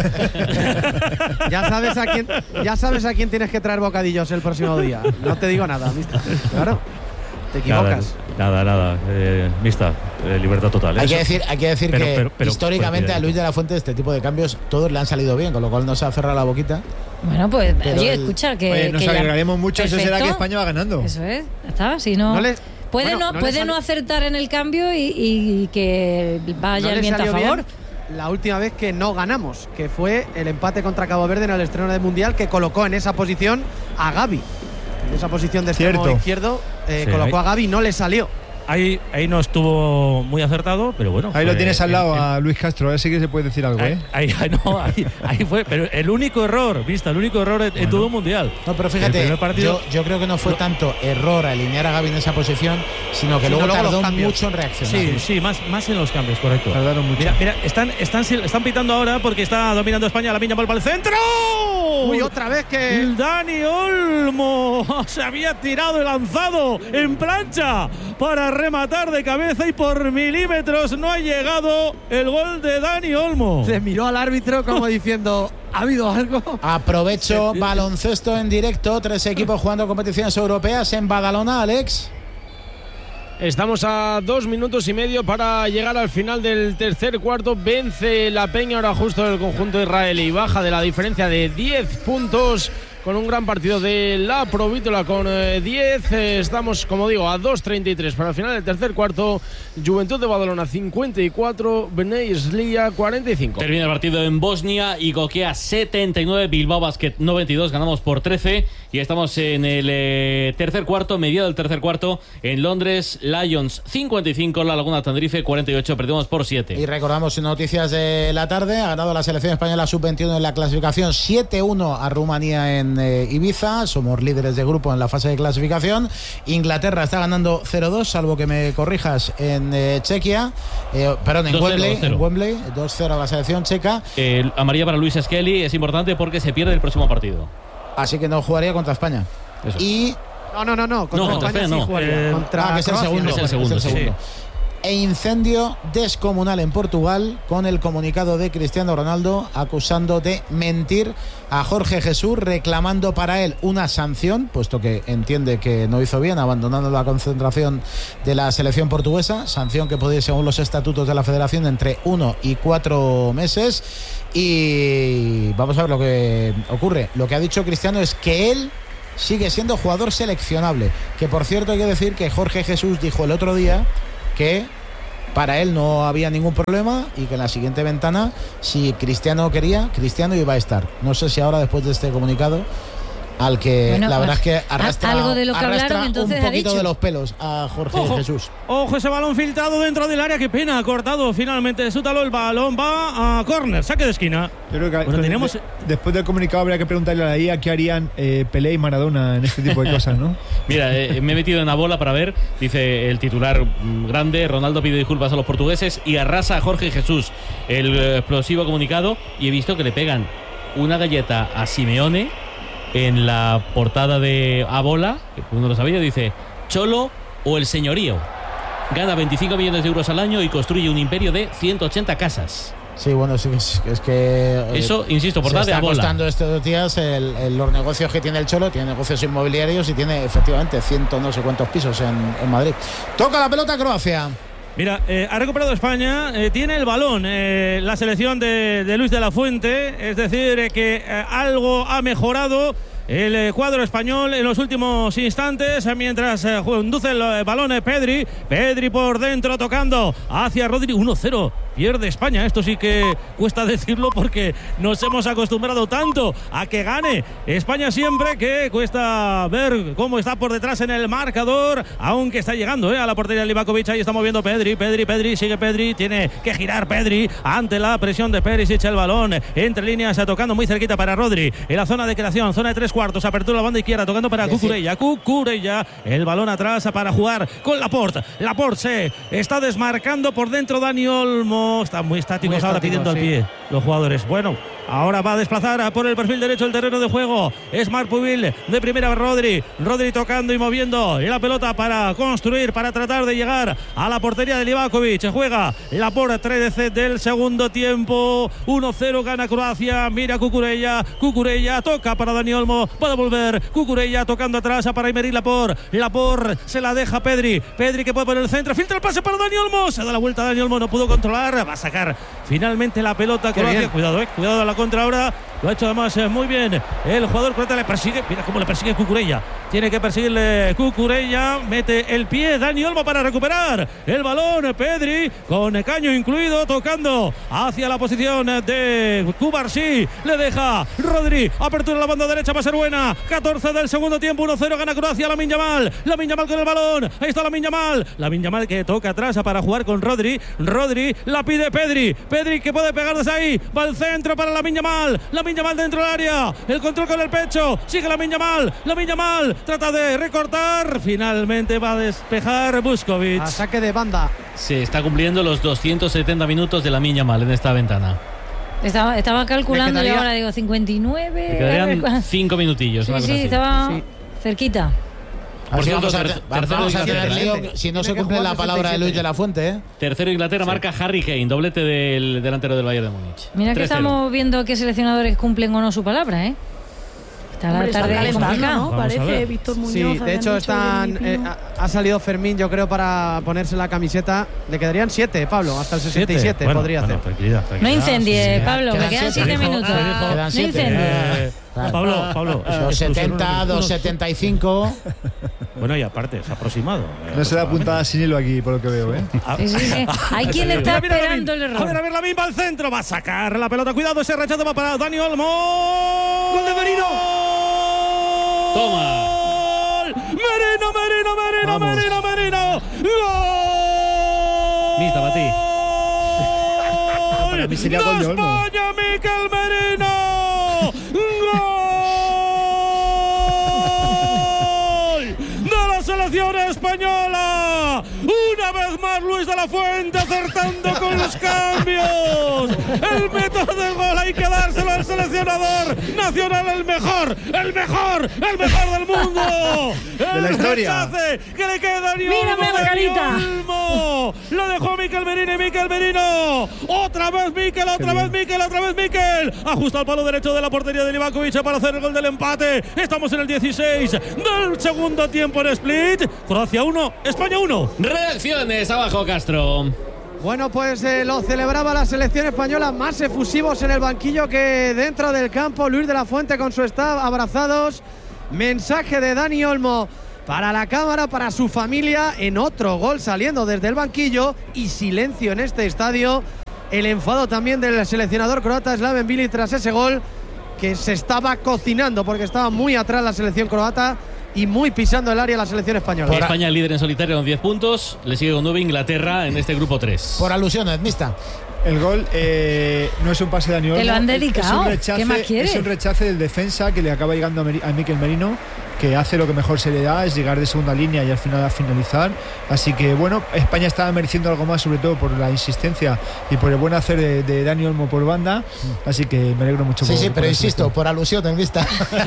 Ya sabes a quién tienes que traer bocadillos el próximo día. No te digo nada, Mista. Claro. Te equivocas. Nada. Mista, libertad total. Hay que decir que pero históricamente a Luis de la Fuente este tipo de cambios todos le han salido bien, con lo cual no se ha cerrado la boquita. Bueno, pues oye, escucha que nos alegraremos mucho. Eso será que España va ganando. Eso es, ya está. Si no, puede no acertar en el cambio y que vaya el viento a favor. La última vez que no ganamos, que fue el empate contra Cabo Verde en el estreno del Mundial, que colocó en esa posición a Gavi. En esa posición de extremo izquierdo colocó a Gavi y no le salió. Ahí no estuvo muy acertado, pero bueno. Ahí lo tienes al lado a Luis Castro, ahora sí que se puede decir algo, Ahí fue, pero el único error en todo el Mundial. No, pero fíjate, yo creo que no fue tanto error alinear a Gavi en esa posición, sino que luego tardó mucho en reaccionar. Sí, más en los cambios, correcto. Tardaron mucho. Mira, están pitando ahora porque está dominando España. Lamin Yamal para el centro. Uy, otra vez que Dani Olmo se había tirado y lanzado en plancha para rematar de cabeza y por milímetros no ha llegado el gol de Dani Olmo. Se miró al árbitro como diciendo, ¿ha habido algo? Aprovecho baloncesto en directo, 3 equipos jugando competiciones europeas en Badalona, Alex. Estamos a 2 minutos y medio para llegar al final del tercer cuarto. Vence la Peña ahora justo del conjunto israelí. Baja de la diferencia de 10 puntos con un gran partido de la Provítola con 10. Estamos, como digo, a 2:33 para el final del tercer cuarto. Juventud de Badalona 54, Bnei Slia 45. Termina el partido en Bosnia y Gokea 79, Bilbao Basket 92. Ganamos por 13 Y estamos en el tercer cuarto, mediado del tercer cuarto, en Londres. Lions 55, La Laguna Tenerife 48, perdemos por 7. Y recordamos noticias de la tarde. Ha ganado la selección española sub-21 en la clasificación 7-1 a Rumanía en Ibiza. Somos líderes de grupo en la fase de clasificación. Inglaterra está ganando 0-2, salvo que me corrijas, en Chequia. Perdón, en Wembley. 2-0 a la selección checa. Amarilla para Luis Skelly es importante porque se pierde el próximo partido. Así que no jugaría contra España. Eso. Y No, contra España sí jugaría. que es el segundo. Es el segundo. Sí. E incendio descomunal en Portugal con el comunicado de Cristiano Ronaldo acusando de mentir a Jorge Jesús, reclamando para él una sanción, puesto que entiende que no hizo bien abandonando la concentración de la selección portuguesa, sanción que podría ir, según los estatutos de la federación, entre 1 y 4 meses. Y vamos a ver lo que ocurre. Lo que ha dicho Cristiano es que él sigue siendo jugador seleccionable, que por cierto hay que decir que Jorge Jesús dijo el otro día que para él no había ningún problema y que en la siguiente ventana, si Cristiano quería, Cristiano iba a estar. No sé si ahora, después de este comunicado, al que la verdad es que arrastra, algo de lo que hablaron, entonces, un poquito ha dicho de los pelos a Jorge Jesús. Ojo, ese balón filtrado dentro del área, qué pena, ha cortado finalmente Sútalo, el balón va a córner, saque de esquina. Yo creo que después del comunicado habría que preguntarle a la IA qué harían Pelé y Maradona en este tipo de cosas, ¿no? Mira, me he metido en la bola para ver, dice el titular grande, Ronaldo pide disculpas a los portugueses y arrasa a Jorge Jesús, el explosivo comunicado, y he visto que le pegan una galleta a Simeone en la portada de A Bola, que uno lo sabía, dice Cholo o el señorío. Gana 25 millones de euros al año y construye un imperio de 180 casas. Sí, bueno, sí, es que eso, insisto, portada de A Bola. Está costando estos días los negocios que tiene el Cholo. Tiene negocios inmobiliarios y tiene efectivamente no sé cuántos pisos en Madrid. Toca la pelota Croacia. Mira, ha recuperado España, tiene el balón la selección de Luis de la Fuente, es decir, que algo ha mejorado el cuadro español en los últimos instantes, mientras conduce el balón Pedri por dentro tocando hacia Rodri. 1-0 pierde España. Esto sí que cuesta decirlo porque nos hemos acostumbrado tanto a que gane España siempre, que cuesta ver cómo está por detrás en el marcador, aunque está llegando a la portería de Livakovic. Ahí está moviendo Pedri, sigue Pedri, tiene que girar Pedri ante la presión de Perisic. El balón entre líneas, tocando muy cerquita para Rodri en la zona de creación, zona de 3/4, apertura a la banda izquierda, tocando para Cucurella, el balón atrás para jugar con Laporte se está desmarcando por dentro Dani Olmo. Están muy estáticos ahora, pidiendo al pie los jugadores. Bueno, ahora va a desplazar por el perfil derecho el terreno de juego. Es Marc Pubil de primera, Rodri tocando y moviendo la pelota para construir, para tratar de llegar a la portería de Livakovic. Juega Laporte, 3 del segundo tiempo. 1-0 gana Croacia. Mira Cucurella toca para Dani Olmo, puede volver Cucurella tocando atrás para Aymeric Laporte se la deja Pedri que puede poner el centro, filtra el pase para Dani Olmo, se da la vuelta Dani Olmo, no pudo controlar, va a sacar finalmente la pelota Croacia. Cuidado a la contra ahora, lo ha hecho además muy bien el jugador croata, le persigue, mira cómo le persigue Cucurella, tiene que perseguirle Cucurella, mete el pie Dani Olmo para recuperar el balón. Pedri con caño incluido, tocando hacia la posición de Cubarsí, le deja Rodri, apertura a la banda derecha, va a ser buena. 14 del segundo tiempo, 1-0 gana Croacia. Lamin Yamal con el balón, ahí está Lamin Yamal que toca atrás para jugar con Rodri la pide Pedri que puede pegar desde ahí, va al centro para Lamin Yamal dentro del área, el control con el pecho, sigue Lamin Yamal, trata de recortar, finalmente va a despejar Vuskovic. A saque de banda. Se está cumpliendo los 270 minutos de Lamin Yamal en esta ventana. Estaba calculando y ahora digo 59. Le quedarían 5 minutillos. Sí, estaba cerquita. Por cierto, vamos a tener lío si no se cumple la palabra de Luis de la Fuente. Tercero Inglaterra, marca Harry Kane, doblete del delantero del Bayern de Múnich. Mira que estamos viendo qué seleccionadores cumplen o no su palabra, ¿eh? Está la tarde complicada, ¿no? Parece Víctor Muñoz. Sí, de hecho ha salido Fermín, yo creo, para ponerse la camiseta. Le quedarían 7, Pablo, hasta el 67 podría hacer. Tranquilidad. No incendies, Pablo, me quedan 7 minutos. Quedan 7. Pablo, 270, 275. Bueno, y aparte, es aproximado. No se da puntada sin hilo aquí, por lo que veo, ¿eh? Sí. Hay quien está esperando el error. A ver, Lamin va al centro, va a sacar la pelota. Cuidado, ese rechazo va para Dani Olmo. ¡Gol de Merino! ¡Gol! ¡Merino! ¡Gol! Mista, para ti. Para mí sería gol de Olmo. ¡España, Mikel Merino! ¡Gol! ¡De la selección española! Una vez más Luis de la Fuente acertando con los cambios. El método del gol hay que dárselo al seleccionador nacional, el mejor del mundo. De la historia. Que le queda Dani Olmo. Mírame la carita. Olmo. Lo dejó Mikel Merino. Otra vez Mikel. Ajusta al palo derecho de la portería de Livakovic para hacer el gol del empate. Estamos en el 16 del segundo tiempo en Split. Croacia 1, España 1. Reacciones abajo, Castro. Bueno, pues lo celebraba la selección española, más efusivos en el banquillo que dentro del campo. Luis de la Fuente con su staff abrazados. Mensaje de Dani Olmo para la cámara, para su familia, en otro gol saliendo desde el banquillo y silencio en este estadio. El enfado también del seleccionador croata Slaven Bilic tras ese gol que se estaba cocinando porque estaba muy atrás la selección croata y muy pisando el área la selección española. España líder en solitario con 10 puntos, le sigue con 9 Inglaterra en este grupo 3. Por alusiones, Mista. El gol no es un pase de Dani Olmo. Te lo han dedicado. ¿Qué más quieres? Es un rechace del defensa que le acaba llegando a Mikel Merino, que hace lo que mejor se le da, es llegar de segunda línea y al final a finalizar. Así que bueno, España estaba mereciendo algo más, sobre todo por la insistencia y por el buen hacer de Dani Olmo por banda. Así que me alegro mucho. Sí, pero insisto, por alusiones, Mista.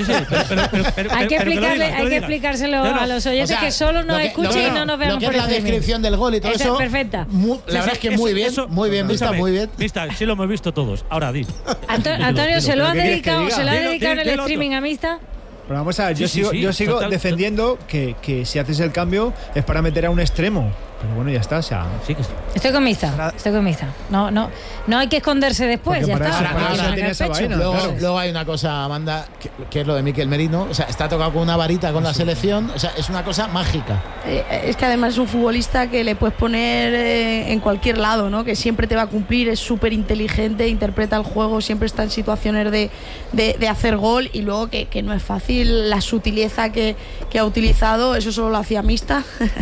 Hay que explicárselo a los oyentes que solo nos escuchen y no nos vean por la descripción del gol y todo eso. Perfecta. La verdad es que muy bien, Mista, muy bien. Mista, sí lo hemos visto todos. Ahora di. Antonio, ¿se lo ha dedicado en el streaming a Mista? Pero vamos a ver, yo sigo defendiendo que si haces el cambio es para meter a un extremo. Pero bueno, ya está. O sea, sí que estoy con Mista. No hay que esconderse después. Porque ya está. Luego hay una cosa, Amanda, que es lo de Mikel Merino. O sea, está tocado con una varita con la selección. O sea, es una cosa mágica. Es que además es un futbolista que le puedes poner en cualquier lado, ¿no? Que siempre te va a cumplir, es súper inteligente, interpreta el juego, siempre está en situaciones de hacer gol y luego que no es fácil la sutileza que ha utilizado. Eso solo lo hacía Mista.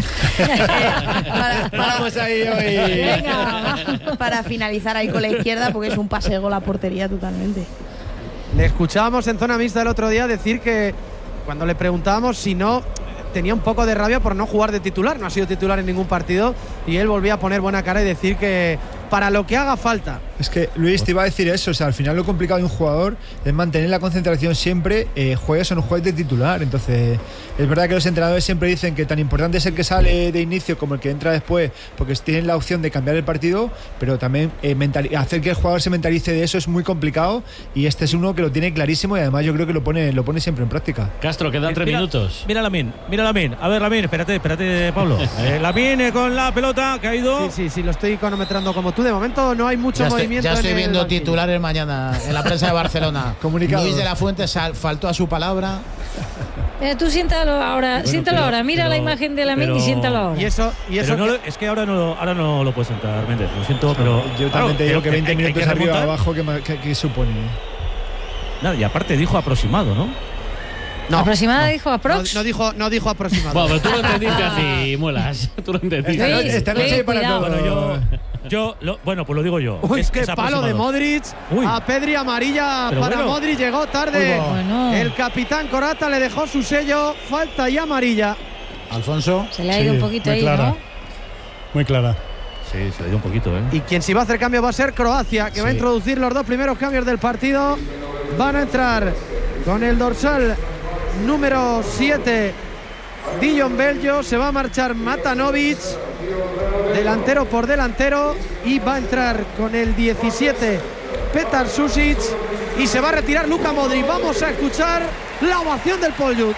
Vamos ahí hoy. Para finalizar ahí con la izquierda, porque es un pase de gol a portería totalmente. Le escuchábamos en zona mixta el otro día decir que cuando le preguntábamos si no tenía un poco de rabia por no jugar de titular, no ha sido titular en ningún partido y él volvía a poner buena cara y decir que para lo que haga falta. Es que Luis te iba a decir eso, o sea, al final lo complicado de un jugador es mantener la concentración siempre, juegues o no juegues de titular. Entonces, es verdad que los entrenadores siempre dicen que tan importante es el que sale de inicio como el que entra después, porque tienen la opción de cambiar el partido, pero también hacer que el jugador se mentalice de eso es muy complicado y este es uno que lo tiene clarísimo y además yo creo que lo pone siempre en práctica. Castro, quedan 3 minutos. Mira Lamine. A ver, Lamine, espérate, Pablo. Lamine con la pelota, que ha ido. Sí, lo estoy cronometrando como tú. De momento no hay mucho movimiento. Ya estoy viendo titulares mañana en la prensa de Barcelona. Comunicado. Luis de la Fuente faltó a su palabra. Tú siéntalo ahora, mira la imagen de Lamine y siéntalo ahora. Y eso es que ahora no lo puedes sentar, Méndez, lo siento, pero yo también te digo que 20 minutos arriba abajo que supone. Nada, y aparte dijo aproximado, ¿no? No, aproximada dijo aprox. No dijo aproximado. Bueno, pero tú lo entendiste así, muelas. Tú lo entendiste. Esta noche para todo. Bueno, pues lo digo yo. Uy, qué palo de Modric. A Pedri, amarilla para Modric. Llegó tarde. El capitán croata le dejó su sello. Falta y amarilla. Alfonso. Se le ha ido un poquito ahí, clara. ¿no? Muy clara. Sí, se le ha ido un poquito, ¿eh? Y quien sí va a hacer cambio va a ser Croacia, que va a introducir los 2 primeros cambios del partido. Van a entrar con el dorsal número 7 Dijon Beljo, se va a marchar Matanovic, delantero por delantero, y va a entrar con el 17 Petar Susic y se va a retirar Luka Modric. Vamos a escuchar la ovación del Poljud.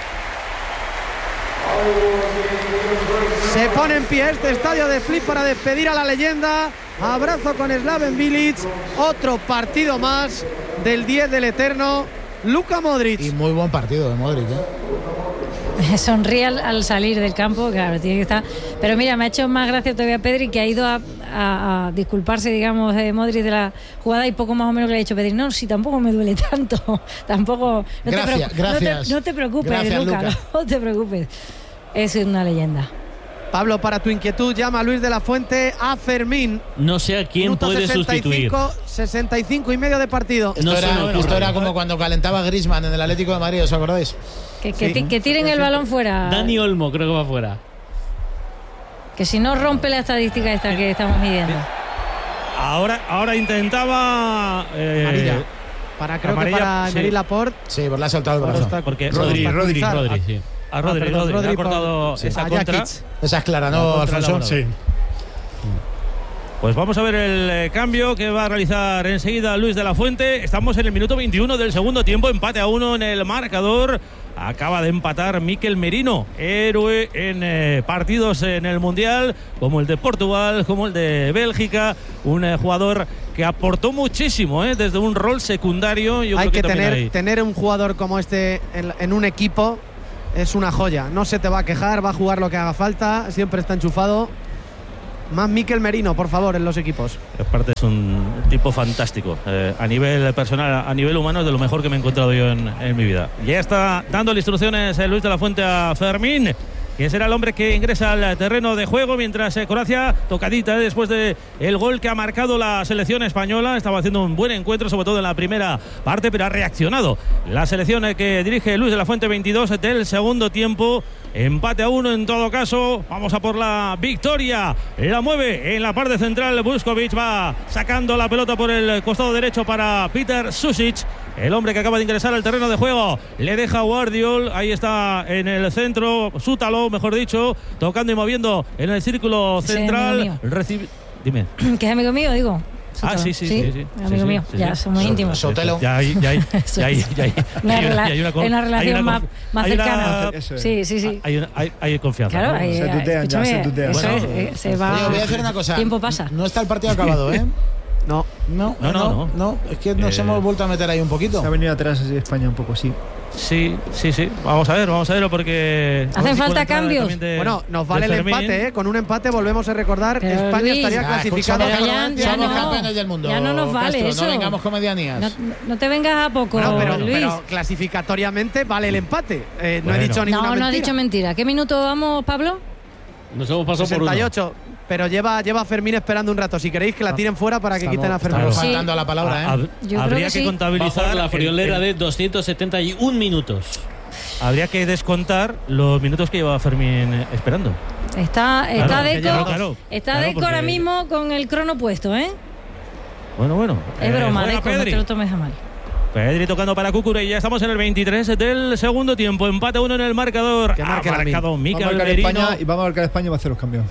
Se pone en pie este estadio de Split para despedir a la leyenda. Abrazo con Slaven Bilic. Otro partido más del 10 del eterno Luka Modric. Y muy buen partido de Modric, ¿eh? sonríe al salir del campo, claro, tiene que estar. Pero mira, me ha hecho más gracia todavía Pedri, que ha ido a disculparse, digamos, de Modric de la jugada, y poco más o menos le ha dicho Pedri, no, si tampoco me duele tanto, tampoco. Gracias. No te preocupes, Gracias, Luca, no te preocupes. Es una leyenda. Pablo, para tu inquietud, llama a Luis de la Fuente a Fermín. No sé a quién Minuto puede 65 y medio de partido. Esto era como cuando calentaba Griezmann en el Atlético de Madrid, ¿os acordáis? Que tiren el balón fuera. Dani Olmo creo que va fuera. Que si no rompe la estadística esta que estamos midiendo. Ahora intentaba Amarilla. Creo que para Emery Laporte. Sí, pues le ha soltado el brazo. Porque Rodri, sí. A Rodri le ha cortado esa contra. Esa es clara, ¿no, Alfonso? Sí. Pues vamos a ver el cambio que va a realizar enseguida Luis de la Fuente. Estamos en el minuto 21 del segundo tiempo, empate a 1 en el marcador. Acaba de empatar Mikel Merino, héroe en partidos en el Mundial, como el de Portugal, como el de Bélgica. Un jugador que aportó muchísimo desde un rol secundario. Hay que tener un jugador como este en un equipo. Es una joya, no se te va a quejar, va a jugar lo que haga falta, siempre está enchufado. Más Mikel Merino, por favor, en los equipos. Aparte es un tipo fantástico, a nivel personal, a nivel humano, es de lo mejor que me he encontrado yo en mi vida. Ya está dándole instrucciones Luis de la Fuente a Fermín, que será el hombre que ingresa al terreno de juego, mientras Croacia, tocadita después de el gol que ha marcado la selección española. Estaba haciendo un buen encuentro, sobre todo en la primera parte, pero ha reaccionado la selección que dirige Luis de la Fuente, 22 del segundo tiempo. Empate a 1 en todo caso. Vamos a por la victoria. La mueve en la parte central. Vuskovic va sacando la pelota por el costado derecho para Peter Susic, el hombre que acaba de ingresar al terreno de juego. Le deja Guardiol. Ahí está en el centro. Sútalo, mejor dicho, tocando y moviendo en el círculo central. Dime. Que es amigo mío, digo. Ah, sí. Amigo mío, ya somos íntimos. Sotelo. Ya hay una relación más cercana. Sí. Hay confianza. Claro, ¿no? se tutean. Eso es, se va. Oye, voy a hacer una cosa. Tiempo pasa. No está el partido acabado, ¿eh? No, es que nos hemos vuelto a meter ahí un poquito. Se ha venido atrás así España un poco, sí. Sí. Vamos a verlo porque hacen falta cambios. Bueno, nos vale el empate, Con un empate volvemos a recordar que España Luis, estaría clasificado. Somos campeones del mundo. Ya no nos vale Castro, eso. No vengamos con medianías. No te vengas a poco, Luis. Pero clasificatoriamente vale el empate. No he dicho ninguna mentira. No ha dicho mentira. ¿Qué minuto vamos, Pablo? Nos hemos pasado 68. Por 1. Pero lleva a Fermín esperando un rato. Si queréis que la tiren fuera para que quiten a Fermín. Estamos faltando a la palabra, Habría que contabilizar la friolera de 271 minutos. Habría que descontar los minutos que lleva Fermín esperando. Está Deco porque ahora mismo con el crono puesto, ¿eh? Bueno. Es broma, Deco, no te lo tomes a mal. Pedri tocando para Cucurella. Ya estamos en el 23 del segundo tiempo. Empate 1 en el marcador. Que marque marcado Mikel Merino. España, y va a marcar España y va a hacer los cambios.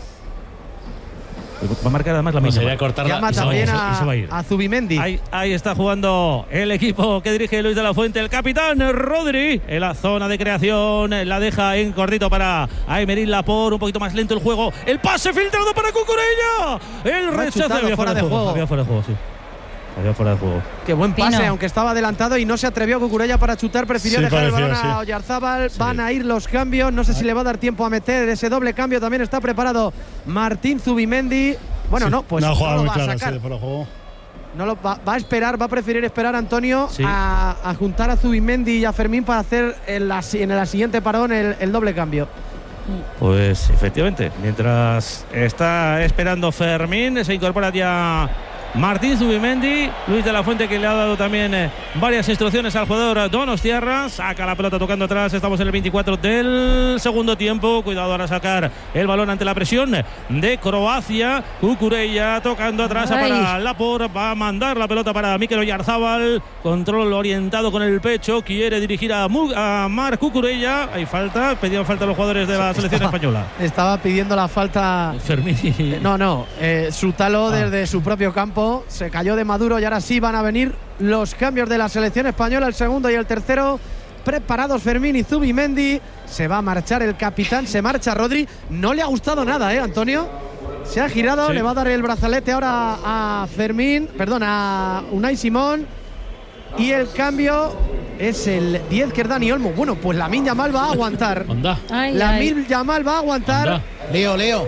Va a marcar además la misma. Llama también a Zubimendi. Ahí está jugando el equipo que dirige Luis de la Fuente. El capitán Rodri en la zona de creación. La deja en cortito para Aymeric Laporte. Un poquito más lento el juego. El pase filtrado para Cucurella. El rechazo. Había fuera de juego. Había fuera de juego, sí. Había fuera de juego. Qué buen pase, aunque estaba adelantado y no se atrevió Cucurella para chutar. Prefirió dejar el balón a Oyarzábal. Van a ir los cambios. No sé si le va a dar tiempo a meter ese doble cambio. También está preparado Martín Zubimendi. Bueno, no, pues no lo va a sacar. No lo va a esperar, va a preferir esperar Antonio a juntar a Zubimendi y a Fermín para hacer en la siguiente parón el doble cambio. Pues efectivamente, mientras está esperando Fermín, se incorpora ya Martín Zubimendi. Luis de la Fuente, que le ha dado también varias instrucciones al jugador Donostiarra. Saca la pelota tocando atrás. Estamos en el 24 del segundo tiempo. Cuidado ahora sacar el balón ante la presión de Croacia. Cucurella tocando atrás para Laporte. Va a mandar la pelota para Mikel Oyarzábal. Control orientado con el pecho. Quiere dirigir a Marc Cucurella. Hay falta. Pedían falta los jugadores de la selección española. Estaba pidiendo la falta Fermín. Sútalo desde su propio campo. Se cayó de Maduro y ahora sí van a venir los cambios de la selección española, el segundo y el tercero. Preparados Fermín y Zubimendi. Se va a marchar el capitán, se marcha Rodri. No le ha gustado nada, Antonio. Se ha girado, le va a dar el brazalete ahora a Fermín, a Unai Simón. Y el cambio es el 10, que es Dani Olmo. Bueno, pues Lamine Yamal va a aguantar. Lamine Yamal va a aguantar. Leo.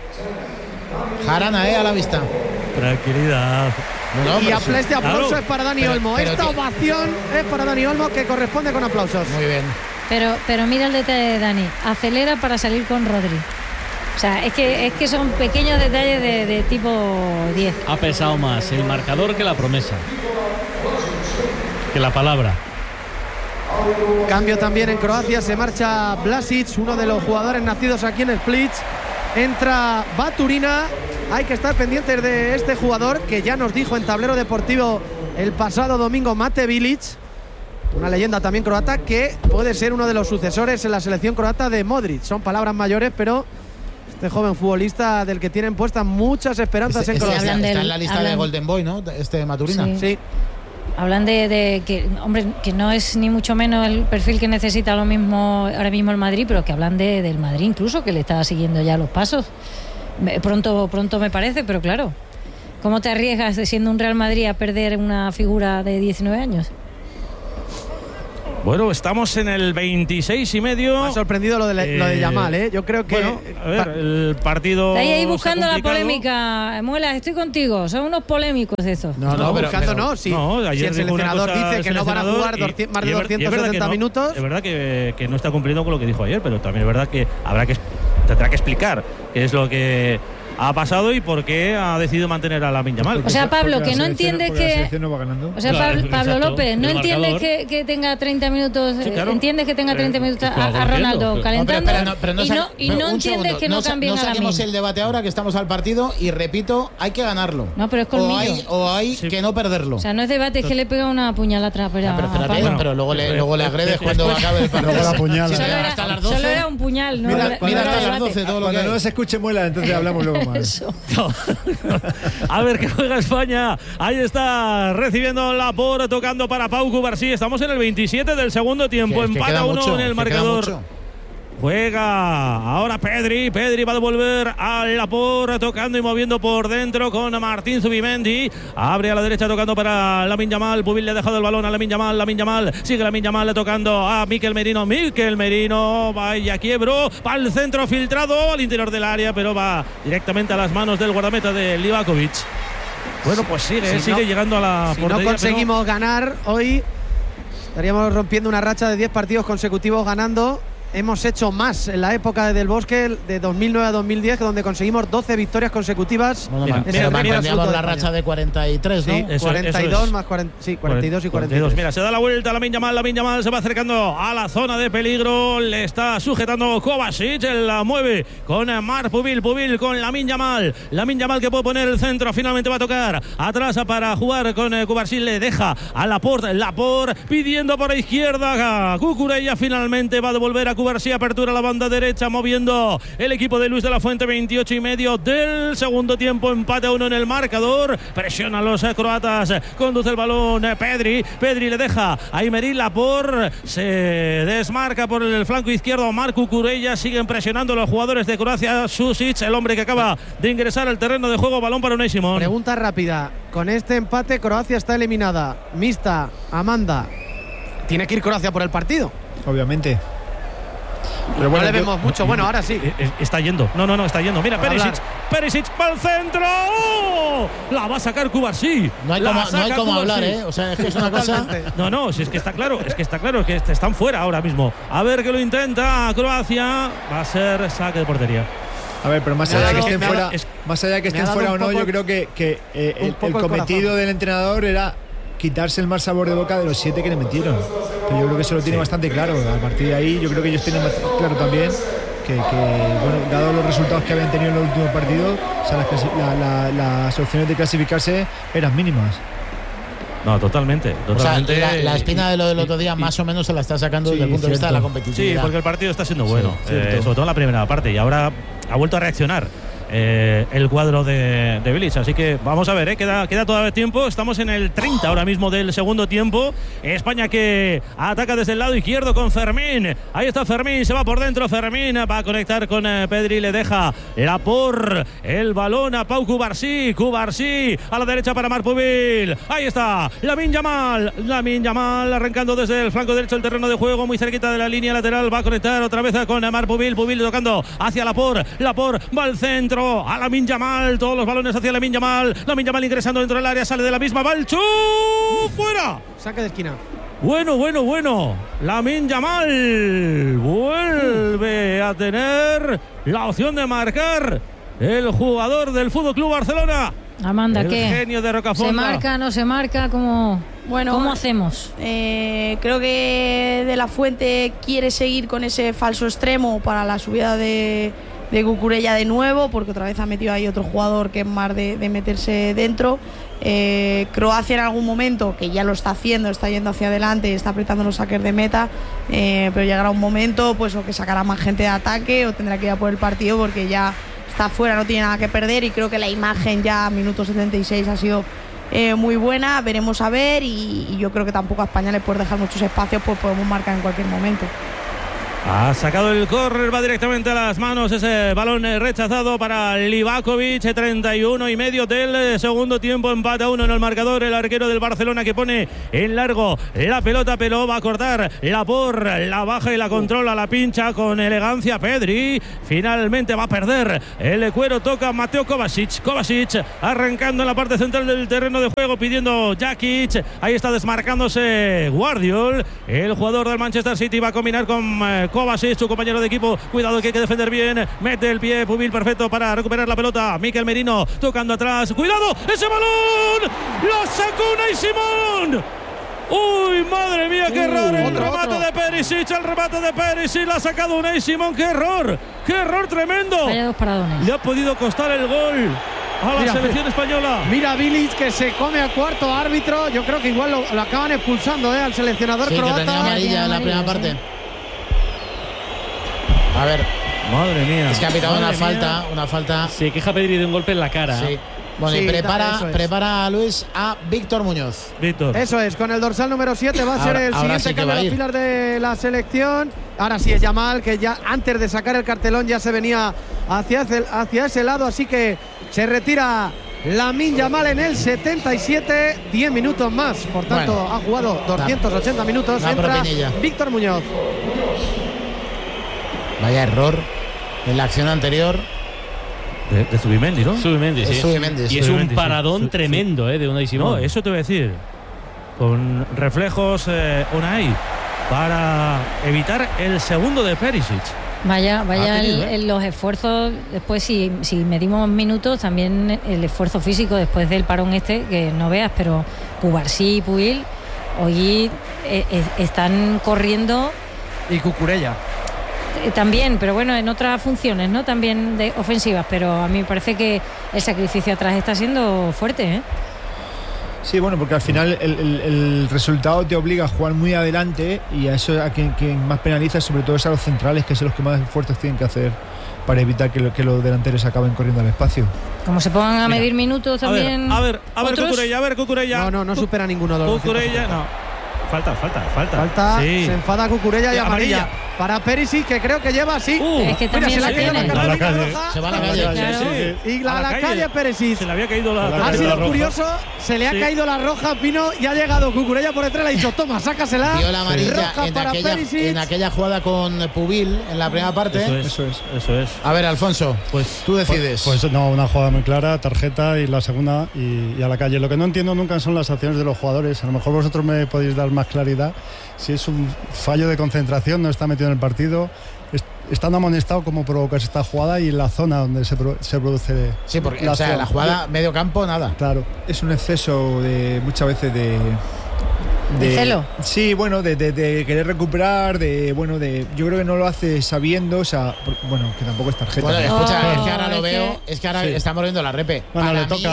Jarana, a la vista. Tranquilidad. Y este aplauso es para Dani Olmo. Esta ovación es para Dani Olmo, que corresponde con aplausos. Muy bien. Pero mira el detalle de Dani. Acelera para salir con Rodri. O sea, es que son pequeños detalles de tipo 10. Ha pesado más el marcador que la promesa, que la palabra. Cambio también en Croacia. Se marcha Vlasic, uno de los jugadores nacidos aquí en Split. Entra Baturina. Hay que estar pendientes de este jugador, que ya nos dijo en Tablero Deportivo el pasado domingo, Mate Bilic, una leyenda también croata, que puede ser uno de los sucesores en la selección croata de Modric. Son palabras mayores, pero este joven futbolista del que tienen puestas muchas esperanzas en Croacia. Está en la lista de Golden Boy, ¿no? Maturina. Sí. Hablan de que, hombre, que no es ni mucho menos el perfil que necesita lo mismo ahora mismo el Madrid, pero que hablan del Madrid incluso, que le está siguiendo ya los pasos. Pronto me parece, pero claro, ¿cómo te arriesgas siendo un Real Madrid a perder una figura de 19 años? Bueno, estamos en el 26 y medio. Me ha sorprendido lo de Yamal, ¿eh? Yo creo que... Bueno, a ver, el partido... Está ahí buscando la polémica. Muela, estoy contigo. Son unos polémicos esos. No, buscando no. Si el seleccionador dice que no van a jugar más de 270 minutos... Es verdad que no está cumpliendo con lo que dijo ayer, pero también es verdad que tendrá que explicar qué es lo que ha pasado y por qué ha decidido mantener a Lamine Yamal. O sea, Pablo, que no entiende que... O sea, Pablo López, no entiendes que tenga 30 minutos, sí, claro. Entiendes que tenga 30 minutos a Ronaldo calentando y no entiendes que no cambien a Lamine. No saquemos el debate ahora, que estamos al partido, y repito, hay que ganarlo. No, pero es colmillo. O hay que no perderlo. O sea, no es debate, es que le pega una puñalada atrás. Pero luego le agredes cuando acabe el partido. La puñalada. Solo era un puñal, ¿no? Mira hasta las 12 todo lo que hay. Cuando no se escuche Muela, entonces hablamos luego más. Eso. No. A ver qué juega España. Ahí está recibiendo Laporte, tocando para Pau Cubarsí. Estamos en el 27 del segundo tiempo. Empata 1 en el marcador. Juega ahora Pedri va a devolver a Laporte, tocando y moviendo por dentro con Martín Zubimendi. Abre a la derecha tocando para Lamine Yamal. Pubil le ha dejado el balón a Lamine Yamal. Sigue Lamine Yamal tocando a Mikel Merino. Vaya quiebro. Va al centro filtrado al interior del área, pero va directamente a las manos del guardameta de Livakovic. Bueno, pues sigue llegando a la portería. Si no conseguimos ganar hoy, estaríamos rompiendo una racha de 10 partidos consecutivos ganando. Hemos hecho más en la época del Bosque, de 2009 a 2010, donde conseguimos 12 victorias consecutivas. Mantendríamos la racha de 43, ¿no? Sí, 42 más 40, sí, 42 y 42. Mira, se da la vuelta Lamine Yamal se va acercando a la zona de peligro, le está sujetando Kovacic, él la mueve con Marc Pubil con Lamine Yamal que puede poner el centro, finalmente va a tocar atrás para jugar con Kovacic, le deja a Laporte pidiendo por la izquierda, Cucurella finalmente va a devolver a Cubarsí, apertura a la banda derecha, moviendo el equipo de Luis de la Fuente. 28 y medio del segundo tiempo, empate a 1 en el marcador, presiona a los croatas, conduce el balón Pedri le deja a Aymeric Laporte, se desmarca por el flanco izquierdo Marc Cucurella, siguen presionando los jugadores de Croacia. Susic, el hombre que acaba de ingresar al terreno de juego, balón para Unai Simón. Pregunta rápida, con este empate Croacia está eliminada. Mista, Amanda, tiene que ir Croacia por el partido, obviamente. Pero bueno, no le vemos mucho. Bueno, ahora sí. Está yendo. No, está yendo. Mira, Perisic va al centro. ¡Oh! La va a sacar Cubarsí. No hay como hablar, ¿eh? O sea, es que es una cosa. No, si es que está claro. Es que están fuera ahora mismo. A ver que lo intenta Croacia. Va a ser saque de portería. A ver, pero más allá de que estén fuera o no, yo creo que el cometido del entrenador era quitarse el mal sabor de boca de los 7 que le metieron. Pero yo creo que eso lo tiene bastante claro. A partir de ahí yo creo que ellos tienen claro también que bueno, dado los resultados que habían tenido en los últimos partidos, o sea, las opciones de clasificarse eran mínimas. No, totalmente. O sea, la espina de lo del otro día más o menos se la está sacando desde el punto de vista de la competitividad. Sí, porque el partido está siendo bueno, sobre todo en la primera parte, y ahora ha vuelto a reaccionar el cuadro de Bilic. Así que vamos a ver, queda todavía tiempo. Estamos en el 30 ahora mismo del segundo tiempo. España que ataca desde el lado izquierdo con Fermín. Ahí está Fermín, se va por dentro. Fermín va a conectar con Pedri, le deja Laporte el balón a Pau Cubarsí. Cubarsí a la derecha para Marc Pubil. Ahí está Lamine Yamal arrancando desde el flanco derecho del terreno de juego, muy cerquita de la línea lateral. Va a conectar otra vez con Marc Pubil. Pubil tocando hacia Laporte va al centro a Lamine Yamal, todos los balones hacia Lamine Yamal ingresando dentro del área, sale de la misma, va el fuera, saque de esquina. Bueno, Lamine Yamal vuelve a tener la opción de marcar el jugador del FC Barcelona. Amanda, el ¿qué? genio de Rocafonda. ¿Se marca, no se marca? ¿Cómo hacemos? Creo que De La Fuente quiere seguir con ese falso extremo para la subida de Cucurella de nuevo, porque otra vez ha metido ahí otro jugador que es más de meterse dentro. Croacia en algún momento, que ya lo está haciendo, está yendo hacia adelante, está apretando los saques de meta, pero llegará un momento pues o que sacará más gente de ataque o tendrá que ir a por el partido porque ya está fuera, no tiene nada que perder, y creo que la imagen ya a minuto 76 ha sido muy buena. Veremos a ver, y yo creo que tampoco a España le puede dejar muchos espacios, pues podemos marcar en cualquier momento. Ha sacado el córner, va directamente a las manos ese balón rechazado para Livakovic. 31 y medio del segundo tiempo, empate a 1 en el marcador. El arquero del Barcelona que pone en largo la pelota, pero va a cortar Laporte, la baja y la controla, la pincha con elegancia Pedri. Finalmente va a perder el cuero, toca Mateo Kovacic arrancando en la parte central del terreno de juego, pidiendo Jakic. Ahí está desmarcándose Guardiol, el jugador del Manchester City. Va a combinar con Kovacic, su compañero de equipo. Cuidado que hay que defender bien. Mete el pie Pubil, perfecto para recuperar la pelota. Mikel Merino tocando atrás. ¡Cuidado! ¡Ese balón! ¡Lo sacó Unai Simón! ¡Uy, madre mía, qué error! El remate de Perisic, la ha sacado Unai Simón. ¡Qué error! ¡Qué error tremendo! Vaya dos paradones. Le ha podido costar el gol a la selección española. Mira Bilic que se come al cuarto árbitro. Yo creo que igual lo acaban expulsando al seleccionador croata. Que tenía amarilla en la primera parte. A ver, madre mía. Es que ha pitado una falta. Se queja Pedri de un golpe en la cara. Sí. Bueno, y prepara a Luis a Víctor Muñoz. Eso es, con el dorsal número 7 va a ser el siguiente cambio de las filas de la selección. Ahora sí es Yamal, que ya antes de sacar el cartelón ya se venía hacia ese lado, así que se retira Lamine Yamal en el 77, 10 minutos más. Por tanto, ha jugado 280 minutos. Entra Víctor Muñoz. Vaya error en la acción anterior de Zubimendi, ¿no? Zubimendi, sí. Y es un paradón tremendo de Unai Simón. No, eso te voy a decir. Con reflejos Unai para evitar el segundo de Perisic. Vaya los esfuerzos. Después, si medimos minutos, también el esfuerzo físico después del parón que no veas, pero Cubarsí y Pubil hoy están corriendo. Y Cucurella también, pero bueno, en otras funciones, ¿no? También de ofensivas, pero a mí me parece que el sacrificio atrás está siendo fuerte, Sí, bueno, porque al final el resultado te obliga a jugar muy adelante, y a eso a quien más penaliza sobre todo es a los centrales, que son los que más esfuerzos tienen que hacer para evitar que los delanteros acaben corriendo al espacio. Como se pongan a medir minutos también. A ver Cucurella. No supera ninguno de los Cucurella, no. Falta, sí. Se enfada Cucurella y amarilla para Perisic, que creo que lleva así. Es que también se le ha caído la calle. Se va a la calle. Claro. Y a la calle Perisic. Se le había caído la Ha sido curioso, se le ha caído la roja, Pino, y ha llegado Cucurella por detrás, le ha dicho, toma, sácasela. Dio la amarilla en aquella jugada con Pubil en la primera parte. Eso es. A ver, Alfonso, pues tú decides. Pues no, una jugada muy clara, tarjeta, y la segunda y a la calle. Lo que no entiendo nunca son las acciones de los jugadores. A lo mejor vosotros me podéis dar más claridad. Si es un fallo de concentración, no está metido en el partido, estando amonestado, cómo provocas esta jugada y la zona donde se produce. Sí, porque la jugada medio campo, nada. Claro, es un exceso muchas veces de celo. Sí, bueno, de querer recuperar, yo creo que no lo hace sabiendo, que tampoco es tarjeta. Bueno, escucha, es que ahora lo veo, es que ahora estamos viendo la repe. Bueno, le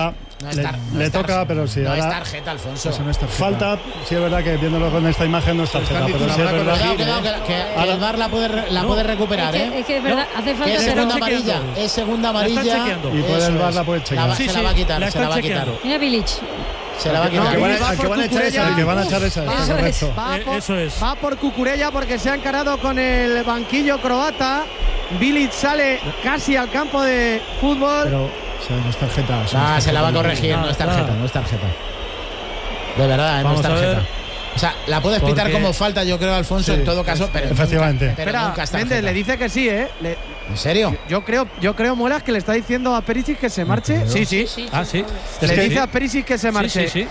le toca, pero sí. No ahora, es tarjeta, Alfonso. Eso no es tarjeta. falta, sí es verdad que viéndolo con esta imagen no es tarjeta, pero sí es verdad. Cuidado, que el VAR la puede recuperar, Es que es verdad, hace falta. Es segunda amarilla. Es segunda amarilla. Y puede el VAR la puede chequear. Se la va a quitar, se la va a quitar. Mira Bilic. Se la va a quitar. al que van a echar esa. El que van a echar esa, Eso es. Eso es. Va por Cucurella porque se ha encarado con el banquillo croata. Bilic sale casi al campo de fútbol. Pero no es tarjeta. Se la va a corregir, no es tarjeta, no es tarjeta. De verdad, no es tarjeta. O sea, la puedes pitar como falta, yo creo, Alfonso, en todo caso, pero efectivamente. Espera, nunca es tarjeta. Méndez le dice que sí, ¿eh? ¿En serio? Yo creo, Muelas, que le está diciendo a Perisic que se marche. Sí. Ah, sí. Le dice a Perisic que se marche. Sí.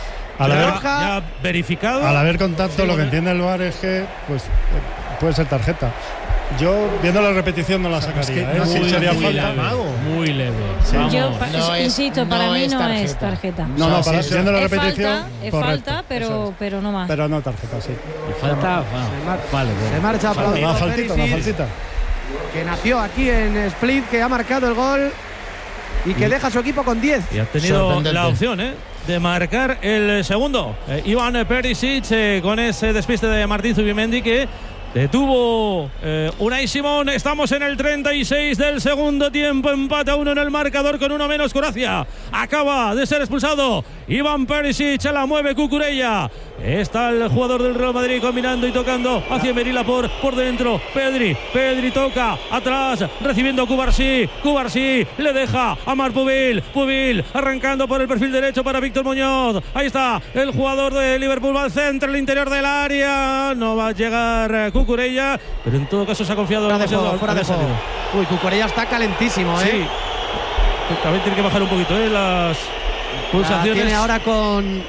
Ya verificado. Al haber contacto, lo que entiende el VAR es que pues puede ser tarjeta. Yo, viendo la repetición, no la sacaría. Sí, sería falta. Muy leve. Yo insisto, para mí no tarjeta. es tarjeta. No, viendo la Es repetición. falta, correcto, pero no más. pero no tarjeta, sí. Falta. Vale. Se marcha aplaudido Una faltita. que nació aquí en Split, que ha marcado el gol y que deja a su equipo con 10. Y ha tenido la opción, de marcar el segundo. Iván Perisic con ese despiste de Martín Zubimendi que detuvo Unai Simón. Estamos en el 36 del segundo tiempo. Empate a 1 en el marcador con uno menos Croacia. Acaba de ser expulsado Iván Perisic. La mueve Cucurella. Está el jugador del Real Madrid combinando y tocando hacia Merila por dentro. Pedri toca atrás, recibiendo Cubarsí. Le deja a Marc Pubil arrancando por el perfil derecho para Víctor Muñoz. Ahí está el jugador de Liverpool, va al centro, el interior del área. No va a llegar Cucurella, pero en todo caso se ha confiado fuera de juego. Uy, Cucurella está calentísimo, Sí. También tiene que bajar un poquito las pulsaciones. Tiene ahora con